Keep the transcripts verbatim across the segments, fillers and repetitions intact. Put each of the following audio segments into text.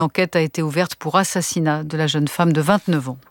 L'enquête a été ouverte pour assassinat de la jeune femme de vingt-neuf ans.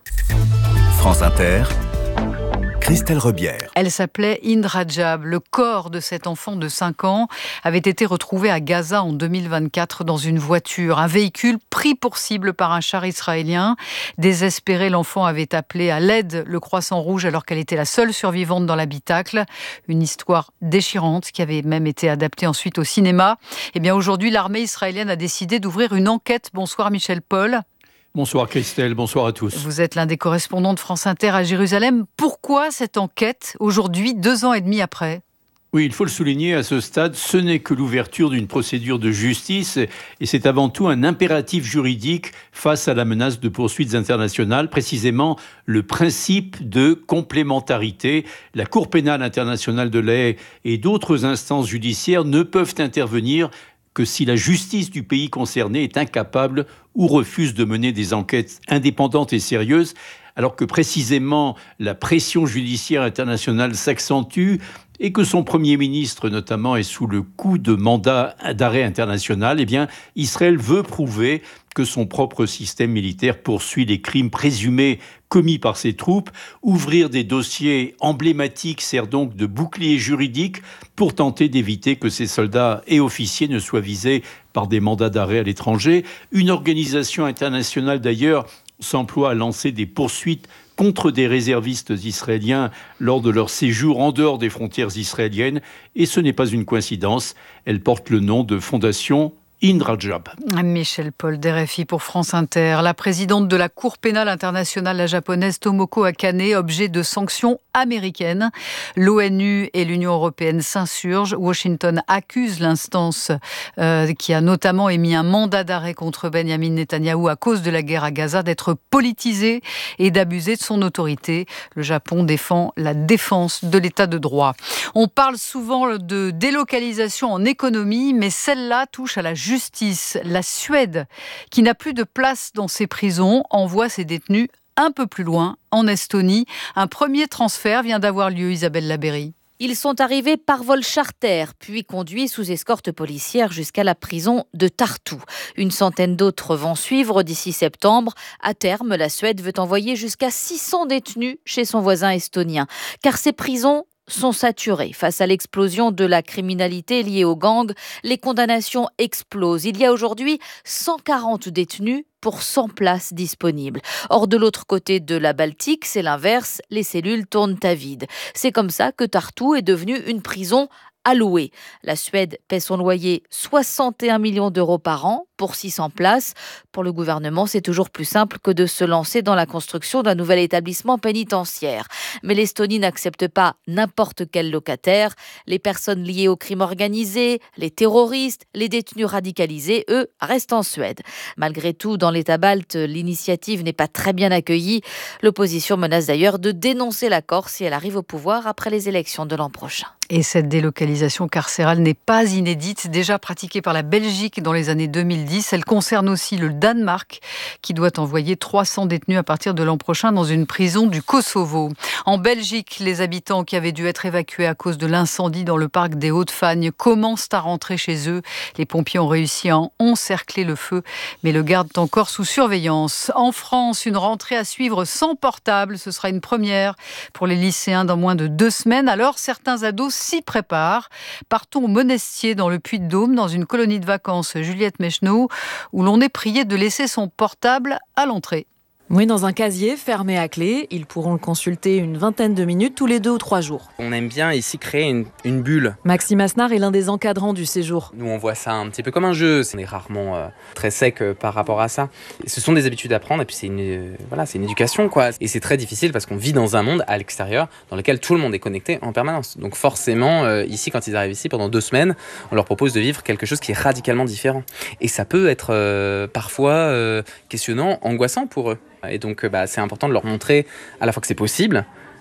France Inter, Christelle Rebière. Elle s'appelait Hind Rajab. Le corps de cet enfant de cinq ans avait été retrouvé à Gaza en deux mille vingt-quatre dans une voiture. Un véhicule pris pour cible par un char israélien. Désespérée, l'enfant avait appelé à l'aide le Croissant Rouge alors qu'elle était la seule survivante dans l'habitacle. Une histoire déchirante qui avait même été adaptée ensuite au cinéma. Eh bien, aujourd'hui, l'armée israélienne a décidé d'ouvrir une enquête. Bonsoir Michel Paul. Bonsoir Christelle, bonsoir à tous. Vous êtes l'un des correspondants de France Inter à Jérusalem. Pourquoi cette enquête, aujourd'hui, deux ans et demi après ? Oui, il faut le souligner, à ce stade, ce n'est que l'ouverture d'une procédure de justice et c'est avant tout un impératif juridique face à la menace de poursuites internationales, précisément le principe de complémentarité. La Cour pénale internationale de La Haye et d'autres instances judiciaires ne peuvent intervenir que si la justice du pays concerné est incapable ou refuse de mener des enquêtes indépendantes et sérieuses, alors que précisément la pression judiciaire internationale s'accentue et que son Premier ministre, notamment, est sous le coup de mandat d'arrêt international, eh bien, Israël veut prouver que son propre système militaire poursuit les crimes présumés commis par ses troupes. Ouvrir des dossiers emblématiques sert donc de bouclier juridique pour tenter d'éviter que ces soldats et officiers ne soient visés par des mandats d'arrêt à l'étranger. Une organisation internationale, d'ailleurs, s'emploie à lancer des poursuites contre des réservistes israéliens lors de leur séjour en dehors des frontières israéliennes. Et ce n'est pas une coïncidence, elle porte le nom de Fondation Hind Rajab. Michel Paul, D R F I pour France Inter. La présidente de la Cour pénale internationale, la japonaise Tomoko Akane, objet de sanctions américaines. L'ONU et l'Union européenne s'insurgent. Washington accuse l'instance euh, qui a notamment émis un mandat d'arrêt contre Benyamin Netanyahou à cause de la guerre à Gaza d'être politisée et d'abuser de son autorité. Le Japon défend la défense de l'état de droit. On parle souvent de délocalisation en économie, mais celle-là touche à la justice. Justice. La Suède, qui n'a plus de place dans ses prisons, envoie ses détenus un peu plus loin, en Estonie. Un premier transfert vient d'avoir lieu, Isabelle Labéry. Ils sont arrivés par vol charter, puis conduits sous escorte policière jusqu'à la prison de Tartu. Une centaine d'autres vont suivre d'ici septembre. À terme, la Suède veut envoyer jusqu'à six cents détenus chez son voisin estonien. Car ces prisons sont saturés. Face à l'explosion de la criminalité liée aux gangs, les condamnations explosent. Il y a aujourd'hui cent quarante détenus pour cent places disponibles. Or, de l'autre côté de la Baltique, c'est l'inverse, les cellules tournent à vide. C'est comme ça que Tartu est devenue une prison à louer. La Suède paie son loyer soixante et un millions d'euros par an pour six cents places. Pour le gouvernement, c'est toujours plus simple que de se lancer dans la construction d'un nouvel établissement pénitentiaire. Mais l'Estonie n'accepte pas n'importe quel locataire. Les personnes liées au crime organisé, les terroristes, les détenus radicalisés, eux, restent en Suède. Malgré tout, dans l'État balte, l'initiative n'est pas très bien accueillie. L'opposition menace d'ailleurs de dénoncer l'accord si elle arrive au pouvoir après les élections de l'an prochain. Et cette délocalisation carcérale n'est pas inédite, déjà pratiquée par la Belgique dans les années deux mille dix. Elle concerne aussi le Danemark, qui doit envoyer trois cents détenus à partir de l'an prochain dans une prison du Kosovo. En Belgique, les habitants qui avaient dû être évacués à cause de l'incendie dans le parc des Hauts-de-Fagne commencent à rentrer chez eux. Les pompiers ont réussi à encercler le feu, mais le gardent encore sous surveillance. En France, une rentrée à suivre sans portable. Ce sera une première pour les lycéens dans moins de deux semaines. Alors, certains ados s'y préparent. Partons au Monestier, dans le Puy-de-Dôme, dans une colonie de vacances Juliette Mechneau, où l'on est prié de laisser son portable à l'entrée. Oui, dans un casier fermé à clé. Ils pourront le consulter une vingtaine de minutes tous les deux ou trois jours. On aime bien ici créer une, une bulle. Maxime Asnard est l'un des encadrants du séjour. Nous, on voit ça un petit peu comme un jeu. On est rarement euh, très sec euh, par rapport à ça. Et ce sont des habitudes à prendre et puis c'est une, euh, voilà, c'est une éducation, quoi. Et c'est très difficile parce qu'on vit dans un monde à l'extérieur dans lequel tout le monde est connecté en permanence. Donc forcément, euh, ici, quand ils arrivent ici pendant deux semaines, on leur propose de vivre quelque chose qui est radicalement différent. Et ça peut être euh, parfois euh, questionnant, angoissant pour eux. Et donc, bah, c'est important de leur montrer à la fois que c'est possible,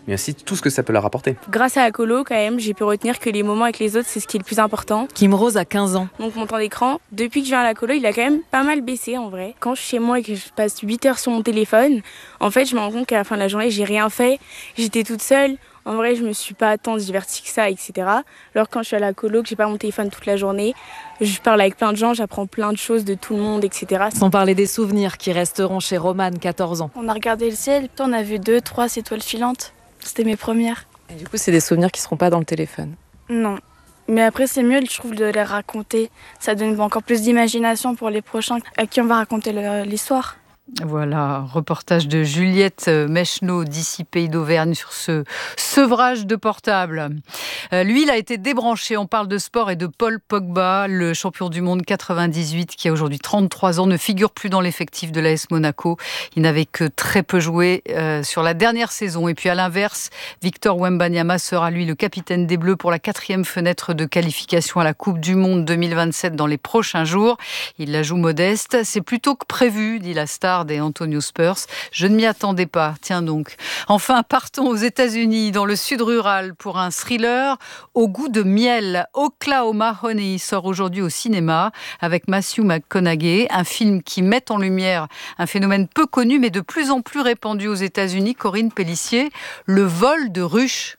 mais aussi tout ce que ça peut leur apporter. Grâce à la colo, quand même, j'ai pu retenir que les moments avec les autres, c'est ce qui est le plus important. Kim Rose a quinze ans. Donc mon temps d'écran, depuis que je viens à la colo, il a quand même pas mal baissé en vrai. Quand je suis chez moi et que je passe huit heures sur mon téléphone, en fait, je me rends compte qu'à la fin de la journée, j'ai rien fait. J'étais toute seule. En vrai, je me suis pas tant divertie que ça, et cetera. Alors quand je suis à la colo, que j'ai pas mon téléphone toute la journée, je parle avec plein de gens, j'apprends plein de choses de tout le monde, et cetera. Sans parler des souvenirs qui resteront chez Romane, quatorze ans. On a regardé le ciel, puis on a vu deux, trois étoiles filantes. C'était mes premières. Et du coup, c'est des souvenirs qui seront pas dans le téléphone. Non. Mais après, c'est mieux, je trouve, de les raconter. Ça donne encore plus d'imagination pour les prochains à qui on va raconter le, l'histoire. Voilà, reportage de Juliette Mechneau d'ici Pays d'Auvergne sur ce sevrage de portable. Euh, lui, il a été débranché. On parle de sport et de Paul Pogba, le champion du monde quatre-vingt-dix-huit, qui a aujourd'hui trente-trois ans, ne figure plus dans l'effectif de l'A S Monaco. Il n'avait que très peu joué euh, sur la dernière saison. Et puis à l'inverse, Victor Wembanyama sera lui le capitaine des Bleus pour la quatrième fenêtre de qualification à la Coupe du Monde deux mille vingt-sept dans les prochains jours. Il la joue modeste. C'est plutôt que prévu, dit la star et Antonio Spurs. Je ne m'y attendais pas. Tiens donc. Enfin, partons aux États-Unis, dans le sud rural, pour un thriller au goût de miel. Oklahoma Honey sort aujourd'hui au cinéma avec Matthew McConaughey, un film qui met en lumière un phénomène peu connu mais de plus en plus répandu aux États-Unis. Corinne Pellissier, le vol de ruches.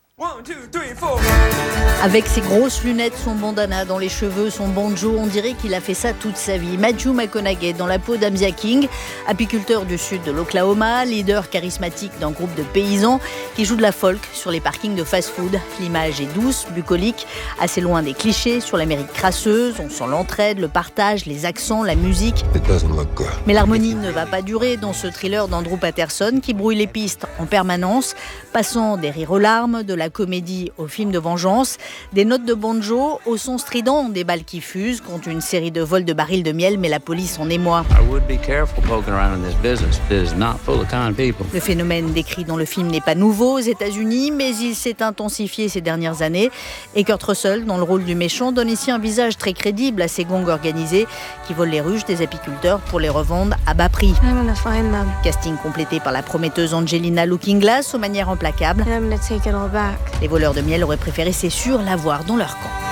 Avec ses grosses lunettes, son bandana dans les cheveux, son banjo, on dirait qu'il a fait ça toute sa vie. Matthew McConaughey dans la peau d'Amzia King, apiculteur du sud de l'Oklahoma, leader charismatique d'un groupe de paysans qui joue de la folk sur les parkings de fast-food. L'image est douce, bucolique, assez loin des clichés sur l'Amérique crasseuse. On sent l'entraide, le partage, les accents, la musique. Mais l'harmonie ne va pas durer dans ce thriller d'Andrew Patterson qui brouille les pistes en permanence, passant des rires aux larmes, de la comédie au film de vengeance, des notes de banjo au son strident, des balles qui fusent contre une série de vols de barils de miel, mais la police en émoi. Le phénomène décrit dans le film n'est pas nouveau aux États-Unis, mais il s'est intensifié ces dernières années. Et Kurt Russell, dans le rôle du méchant, donne ici un visage très crédible à ces gangs organisés qui volent les ruches des apiculteurs pour les revendre à bas prix. Casting complété par la prometteuse Angelina Looking Glass aux manières implacables. Les voleurs de miel auraient préféré, c'est sûr, l'avoir dans leur camp.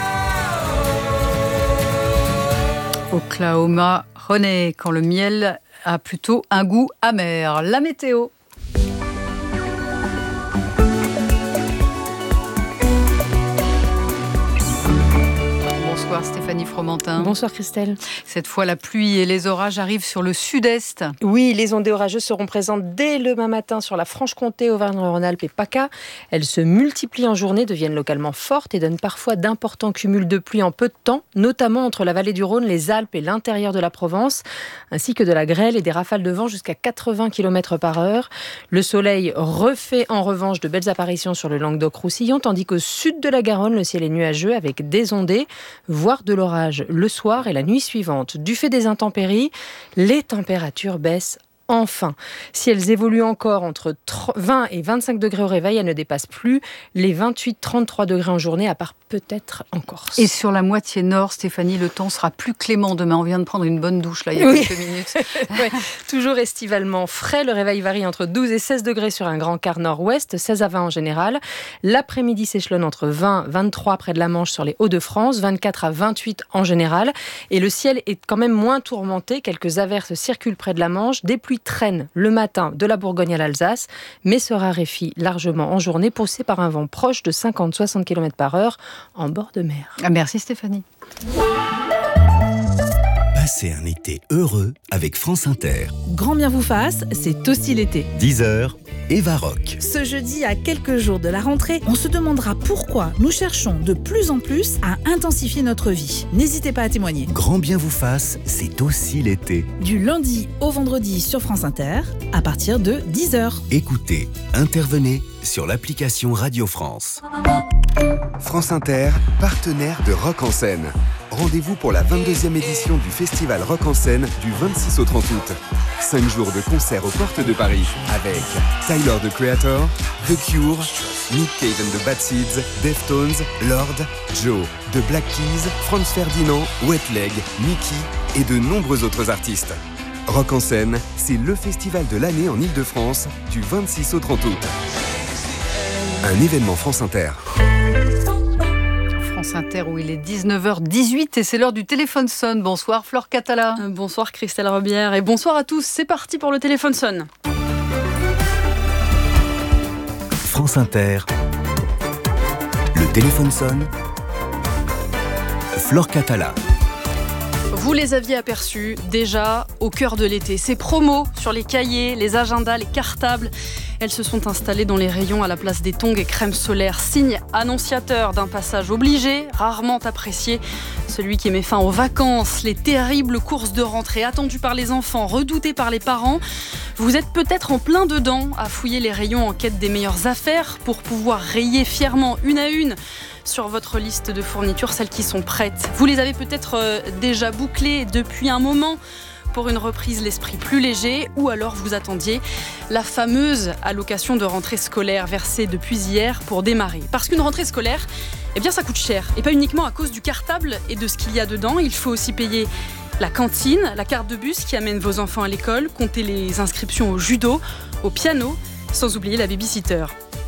Oklahoma Honey, quand le miel a plutôt un goût amer. La météo. Bonsoir Stéphanie Fromentin. Bonsoir Christelle. Cette fois, la pluie et les orages arrivent sur le sud-est. Oui, les ondées orageuses seront présentes dès le matin sur la Franche-Comté, Auvergne-Rhône-Alpes et PACA. Elles se multiplient en journée, deviennent localement fortes et donnent parfois d'importants cumuls de pluie en peu de temps, notamment entre la vallée du Rhône, les Alpes et l'intérieur de la Provence, ainsi que de la grêle et des rafales de vent jusqu'à quatre-vingts kilomètres par heure. Le soleil refait en revanche de belles apparitions sur le Languedoc-Roussillon, tandis qu'au sud de la Garonne, le ciel est nuageux avec des ondées, voire de l'orage le soir et la nuit suivante. Du fait des intempéries, les températures baissent enfin. Si elles évoluent encore entre vingt et vingt-cinq degrés au réveil, elles ne dépassent plus les vingt-huit à trente-trois degrés en journée, à part peut-être en Corse. Et sur la moitié nord, Stéphanie, le temps sera plus clément demain. On vient de prendre une bonne douche là, il y a oui. quelques minutes. ouais. Toujours estivalement frais. Le réveil varie entre douze et seize degrés sur un grand quart nord-ouest, seize à vingt en général. L'après-midi s'échelonne entre vingt et vingt-trois près de la Manche sur les Hauts-de-France, vingt-quatre à vingt-huit en général. Et le ciel est quand même moins tourmenté. Quelques averses circulent près de la Manche. Des pluies traîne le matin de la Bourgogne à l'Alsace, mais se raréfie largement en journée, poussée par un vent proche de cinquante à soixante kilomètres par heure en bord de mer. Ah, merci Stéphanie. Passez un été heureux avec France Inter. Grand bien vous fasse, c'est aussi l'été. dix heures, Eva Rock. Ce jeudi, à quelques jours de la rentrée, on se demandera pourquoi nous cherchons de plus en plus à intensifier notre vie. N'hésitez pas à témoigner. Grand bien vous fasse, c'est aussi l'été. Du lundi au vendredi sur France Inter, à partir de dix heures. Écoutez, intervenez sur l'application Radio France. France Inter, partenaire de Rock en scène. Rendez-vous pour la vingt-deuxième édition du festival Rock en scène du vingt-six au trente août. Cinq jours de concerts aux portes de Paris avec Tyler, the Creator, The Cure, Nick Cave and the Bad Seeds, Deftones, Lord, Joe, The Black Keys, Franz Ferdinand, Wet Leg, Mickey et de nombreux autres artistes. Rock en scène, c'est le festival de l'année en Ile-de-France du vingt-six au trente août. un événement France Inter. France Inter où il est dix-neuf heures dix-huit et c'est l'heure du téléphone sonne. Bonsoir Flore Catala. Euh, bonsoir Christelle Robière et bonsoir à tous. C'est parti pour le téléphone sonne. France Inter. Le téléphone sonne. Flore Catala. Vous les aviez aperçus déjà au cœur de l'été. Ces promos sur les cahiers, les agendas, les cartables, elles se sont installées dans les rayons à la place des tongs et crèmes solaires. Signe annonciateur d'un passage obligé, rarement apprécié. Celui qui met fin aux vacances, les terribles courses de rentrée attendues par les enfants, redoutées par les parents. Vous êtes peut-être en plein dedans à fouiller les rayons en quête des meilleures affaires pour pouvoir rayer fièrement une à une sur votre liste de fournitures, celles qui sont prêtes. Vous les avez peut-être euh, déjà bouclées depuis un moment pour une reprise l'esprit plus léger, ou alors vous attendiez la fameuse allocation de rentrée scolaire versée depuis hier pour démarrer. Parce qu'une rentrée scolaire, eh bien ça coûte cher, et pas uniquement à cause du cartable et de ce qu'il y a dedans. Il faut aussi payer la cantine, la carte de bus qui amène vos enfants à l'école, compter les inscriptions au judo, au piano, sans oublier la baby-sitter.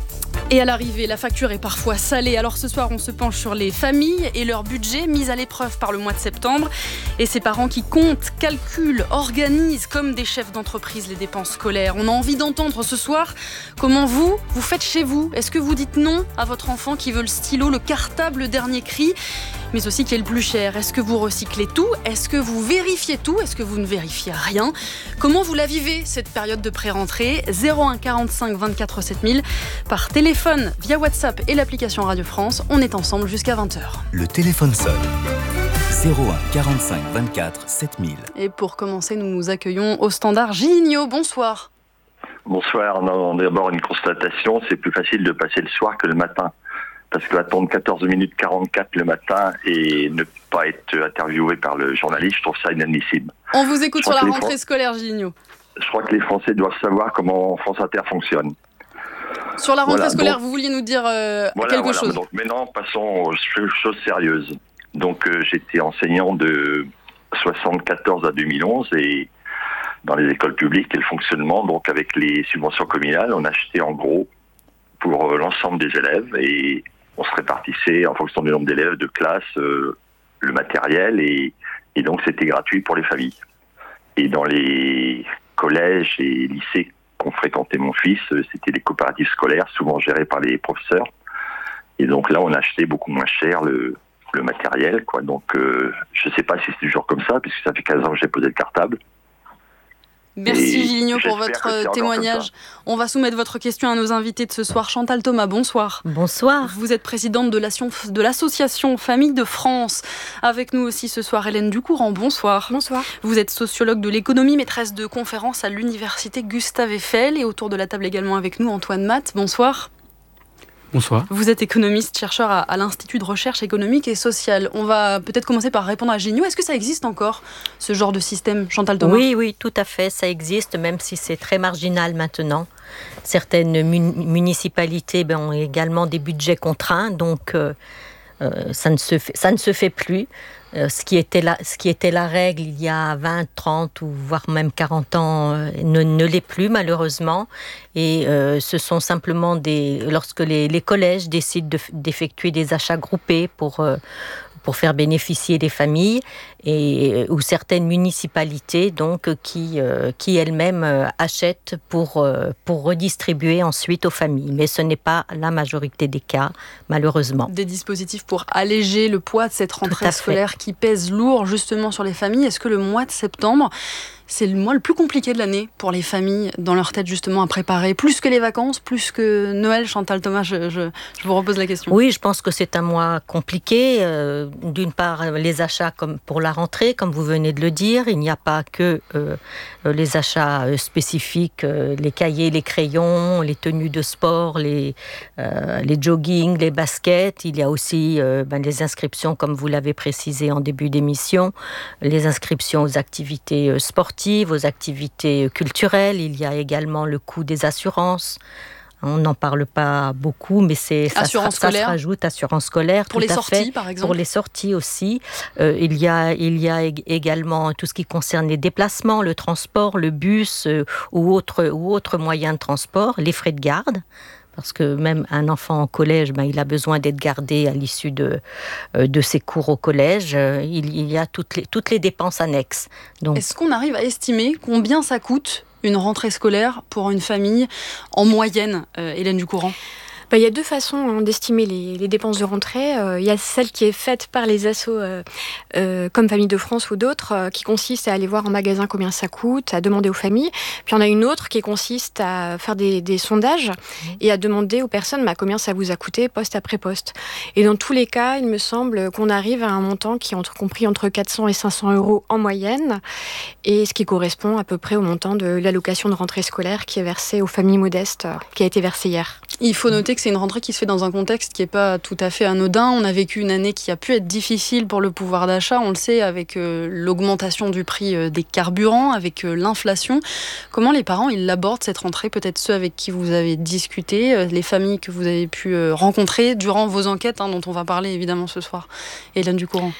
Et à l'arrivée, la facture est parfois salée. Alors ce soir, on se penche sur les familles et leur budget mis à l'épreuve par le mois de septembre. Et ces parents qui comptent, calculent, organisent comme des chefs d'entreprise les dépenses scolaires. On a envie d'entendre ce soir comment vous, vous faites chez vous. Est-ce que vous dites non à votre enfant qui veut le stylo, le cartable, le dernier cri, mais aussi qui est le plus cher? Est-ce que vous recyclez tout? Est-ce que vous vérifiez tout? Est-ce que vous ne vérifiez rien? Comment vous la vivez, cette période de pré-rentrée? zéro un quarante-cinq vingt-quatre sept mille par téléphone, via WhatsApp et l'application Radio France. On est ensemble jusqu'à vingt heures. Le téléphone sonne. zéro un quarante-cinq vingt-quatre sept mille. Et pour commencer, nous accueillons au standard Gilles. Bonsoir. Bonsoir. Non, d'abord une constatation, c'est plus facile de passer le soir que le matin. Parce que attendre quatorze minutes quarante-quatre le matin et ne pas être interviewé par le journaliste, je trouve ça inadmissible. On vous écoute sur la rentrée Fran- scolaire, Gilles. Je crois que les Français doivent savoir comment France Inter fonctionne. Sur la rentrée voilà, scolaire, donc, vous vouliez nous dire euh, voilà, quelque voilà, chose. Donc maintenant, passons aux choses sérieuses. Donc euh, j'étais enseignant de soixante-quatorze à deux mille onze et dans les écoles publiques et le fonctionnement, donc avec les subventions communales, on achetait en gros pour euh, l'ensemble des élèves et on se répartissait en fonction du nombre d'élèves de classe, euh, le matériel et, et donc c'était gratuit pour les familles. Et dans les collèges et lycées qu'on fréquentait mon fils, c'était des coopératives scolaires, souvent gérées par les professeurs. Et donc là, on achetait beaucoup moins cher le, le matériel, quoi. Donc, euh, je ne sais pas si c'est toujours comme ça, puisque ça fait quinze ans que j'ai posé le cartable. Merci Gilles pour votre témoignage. On va soumettre votre question à nos invités de ce soir. Chantal Thomas, bonsoir. Bonsoir. Vous êtes présidente de l'association Famille de France. Avec nous aussi ce soir Hélène Ducourant, bonsoir. Bonsoir. Vous êtes sociologue de l'économie, maîtresse de conférences à l'université Gustave Eiffel. Et autour de la table également avec nous Antoine Matt, bonsoir. Bonsoir. Vous êtes économiste, chercheur à, à l'Institut de recherche économique et sociale. On va peut-être commencer par répondre à Gigno. Est-ce que ça existe encore, ce genre de système, Chantal Thomas ? Oui, oui, tout à fait, ça existe, même si c'est très marginal maintenant. Certaines mun- municipalités ben, ont également des budgets contraints, donc euh, euh, ça, ne se fait, ça ne se fait plus. Euh, ce, qui était la, ce qui était la règle il y a vingt, trente ou voire même quarante ans euh, ne, ne l'est plus malheureusement. Et euh, ce sont simplement des... Lorsque les, les collèges décident de, d'effectuer des achats groupés pour... Euh, pour faire bénéficier les familles et ou certaines municipalités donc qui euh, qui elles-mêmes euh, achètent pour euh, pour redistribuer ensuite aux familles, mais ce n'est pas la majorité des cas malheureusement. Des dispositifs pour alléger le poids de cette rentrée scolaire qui pèse lourd justement sur les familles. Est-ce que le mois de septembre, c'est le mois le plus compliqué de l'année pour les familles dans leur tête justement à préparer, plus que les vacances, plus que Noël? Chantal Thomas, je, je, je vous repose la question. Oui, je pense que c'est un mois compliqué. Euh, d'une part, les achats comme pour la rentrée, comme vous venez de le dire, il n'y a pas que euh, les achats spécifiques, euh, les cahiers, les crayons, les tenues de sport, les, euh, les jogging, les baskets. Il y a aussi euh, ben, les inscriptions, comme vous l'avez précisé en début d'émission, les inscriptions aux activités sportives, aux activités culturelles. Il y a également le coût des assurances. On n'en parle pas beaucoup, mais c'est, ça, se, ça se rajoute, assurance scolaire. Pour tout les à sorties, fait. par exemple. Pour les sorties aussi. Euh, il y a, il y a également tout ce qui concerne les déplacements, le transport, le bus euh, ou autres ou autre moyens de transport, les frais de garde. parce que même un enfant en collège, ben, il a besoin d'être gardé à l'issue de, euh, de ses cours au collège. Euh, il, il y a toutes les, toutes les dépenses annexes. Donc... Est-ce qu'on arrive à estimer combien ça coûte une rentrée scolaire pour une famille en moyenne, euh, Hélène Ducourant ? Bah, il y a deux façons hein, d'estimer les, les dépenses de rentrée. Euh, il y a celle qui est faite par les assos euh, euh, comme Famille de France ou d'autres, euh, qui consiste à aller voir en magasin combien ça coûte, à demander aux familles. Puis on a une autre qui consiste à faire des, des sondages et à demander aux personnes bah, combien ça vous a coûté poste après poste. Et dans tous les cas, il me semble qu'on arrive à un montant qui est entre, compris entre quatre cents et cinq cents euros en moyenne, et ce qui correspond à peu près au montant de l'allocation de rentrée scolaire qui est versée aux familles modestes, euh, qui a été versée hier. Il faut noter que c'est une rentrée qui se fait dans un contexte qui n'est pas tout à fait anodin. On a vécu une année qui a pu être difficile pour le pouvoir d'achat, on le sait, avec euh, l'augmentation du prix euh, des carburants, avec euh, l'inflation. Comment les parents ils l'abordent cette rentrée ? Peut-être ceux avec qui vous avez discuté, euh, les familles que vous avez pu euh, rencontrer durant vos enquêtes, hein, dont on va parler évidemment ce soir. Hélène Ducourant.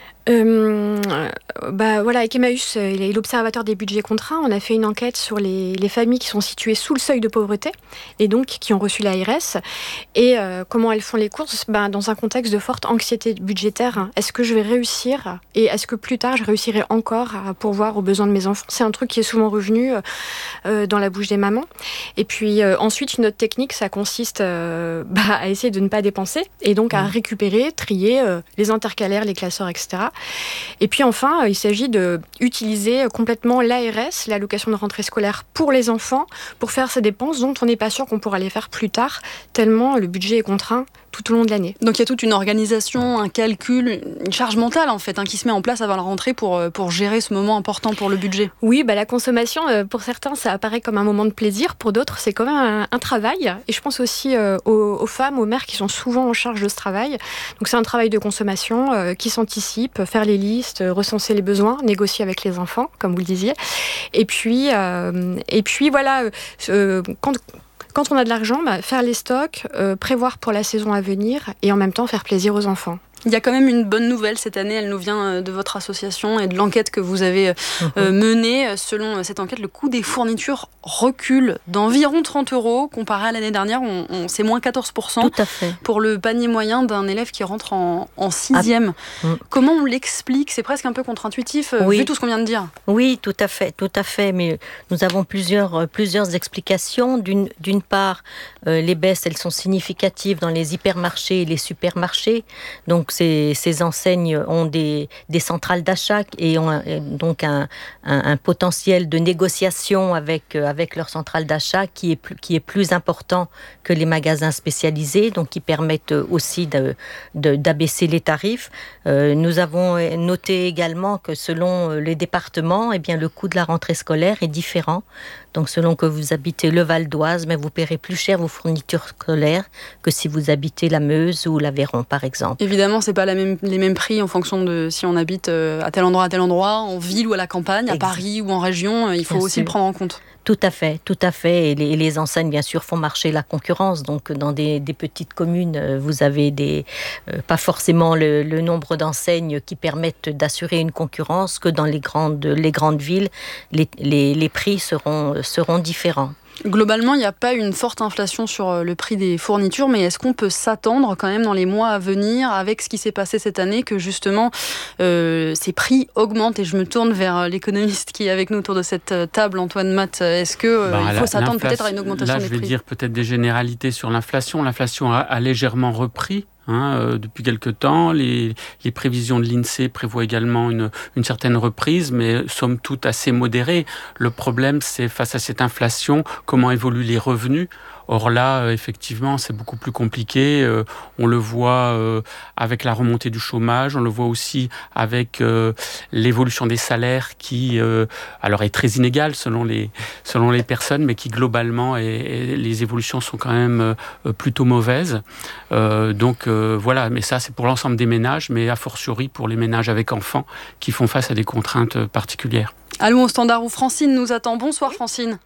Euh, bah voilà, avec Emmaüs, il est l'observateur des budgets contraints. On a fait une enquête sur les, les familles qui sont situées sous le seuil de pauvreté et donc qui ont reçu l'A R S. Et euh, comment elles font les courses bah, dans un contexte de forte anxiété budgétaire. Est-ce que je vais réussir ? Et est-ce que plus tard, je réussirai encore à pourvoir aux besoins de mes enfants ? C'est un truc qui est souvent revenu euh, dans la bouche des mamans. Et puis euh, ensuite, une autre technique, ça consiste euh, bah, à essayer de ne pas dépenser et donc à récupérer, trier euh, les intercalaires, les classeurs, et cetera. Et puis enfin, il s'agit d'utiliser complètement l'A R S, l'allocation de rentrée scolaire pour les enfants, pour faire ces dépenses dont on n'est pas sûr qu'on pourra les faire plus tard, tellement le budget est contraint tout au long de l'année. Donc il y a toute une organisation, un calcul, une charge mentale en fait, hein, qui se met en place avant la rentrée pour, pour gérer ce moment important pour le budget. Oui, bah, la consommation, euh, pour certains, ça apparaît comme un moment de plaisir, pour d'autres, c'est quand même un, un travail. Et je pense aussi euh, aux, aux femmes, aux mères qui sont souvent en charge de ce travail. Donc c'est un travail de consommation euh, qui s'anticipe, faire les listes, euh, recenser les besoins, négocier avec les enfants, comme vous le disiez. Et puis, euh, et puis voilà, euh, quand... Quand on a de l'argent, bah, faire les stocks, euh, prévoir pour la saison à venir et en même temps faire plaisir aux enfants. Il y a quand même une bonne nouvelle cette année, elle nous vient de votre association et de l'enquête que vous avez euh, menée. Selon cette enquête, le coût des fournitures recule d'environ trente euros. Comparé à l'année dernière, on, on, c'est moins quatorze pour cent. Tout à fait. Pour le panier moyen d'un élève qui rentre en, en sixième. Ah. Comment on l'explique ? C'est presque un peu contre-intuitif, oui. Vu tout ce qu'on vient de dire. Oui, tout à fait, tout à fait. Mais nous avons plusieurs, plusieurs explications. D'une, d'une part, euh, les baisses, elles sont significatives dans les hypermarchés et les supermarchés. Donc, Ces, ces enseignes ont des, des centrales d'achat et ont un, donc un, un, un potentiel de négociation avec, avec leurs centrales d'achat qui est, plus, qui est plus important que les magasins spécialisés, donc qui permettent aussi de, de, d'abaisser les tarifs. Euh, nous avons noté également que selon les départements, eh bien, le coût de la rentrée scolaire est différent. Donc selon que vous habitez le Val d'Oise, mais vous paierez plus cher vos fournitures scolaires que si vous habitez la Meuse ou l'Aveyron, par exemple. Évidemment, c'est pas la même, les mêmes prix en fonction de si on habite à tel endroit, à tel endroit, en ville ou à la campagne, à exact. Paris ou en région. Il faut bien aussi sûr. Le prendre en compte. Tout à fait, tout à fait. Et les, et les enseignes, bien sûr, font marcher la concurrence. Donc, dans des, des petites communes, vous avez des, euh, pas forcément le, le nombre d'enseignes qui permettent d'assurer une concurrence, que dans les grandes, les grandes villes, les, les, les prix seront, seront différents. Globalement, il n'y a pas une forte inflation sur le prix des fournitures, mais est-ce qu'on peut s'attendre quand même dans les mois à venir, avec ce qui s'est passé cette année, que justement euh, ces prix augmentent ? Et je me tourne vers l'économiste qui est avec nous autour de cette table, Antoine Matt. Est-ce qu'il euh, bah, faut s'attendre peut-être à une augmentation là, des prix ? Là, je vais dire peut-être des généralités sur l'inflation. L'inflation a, a légèrement repris. Hein, euh, depuis quelque temps, les, les prévisions de l'INSEE prévoient également une, une certaine reprise, mais somme toute assez modérée. Le problème, c'est face à cette inflation, comment évoluent les revenus. Or là, euh, effectivement, c'est beaucoup plus compliqué. Euh, on le voit euh, avec la remontée du chômage, on le voit aussi avec euh, l'évolution des salaires qui, euh, alors, est très inégale selon les selon les personnes, mais qui globalement, est, est, les évolutions sont quand même euh, plutôt mauvaises. Euh, donc euh, voilà, mais ça, c'est pour l'ensemble des ménages, mais a fortiori pour les ménages avec enfants qui font face à des contraintes particulières. Allons au standard où Francine nous attend. Bonsoir Francine.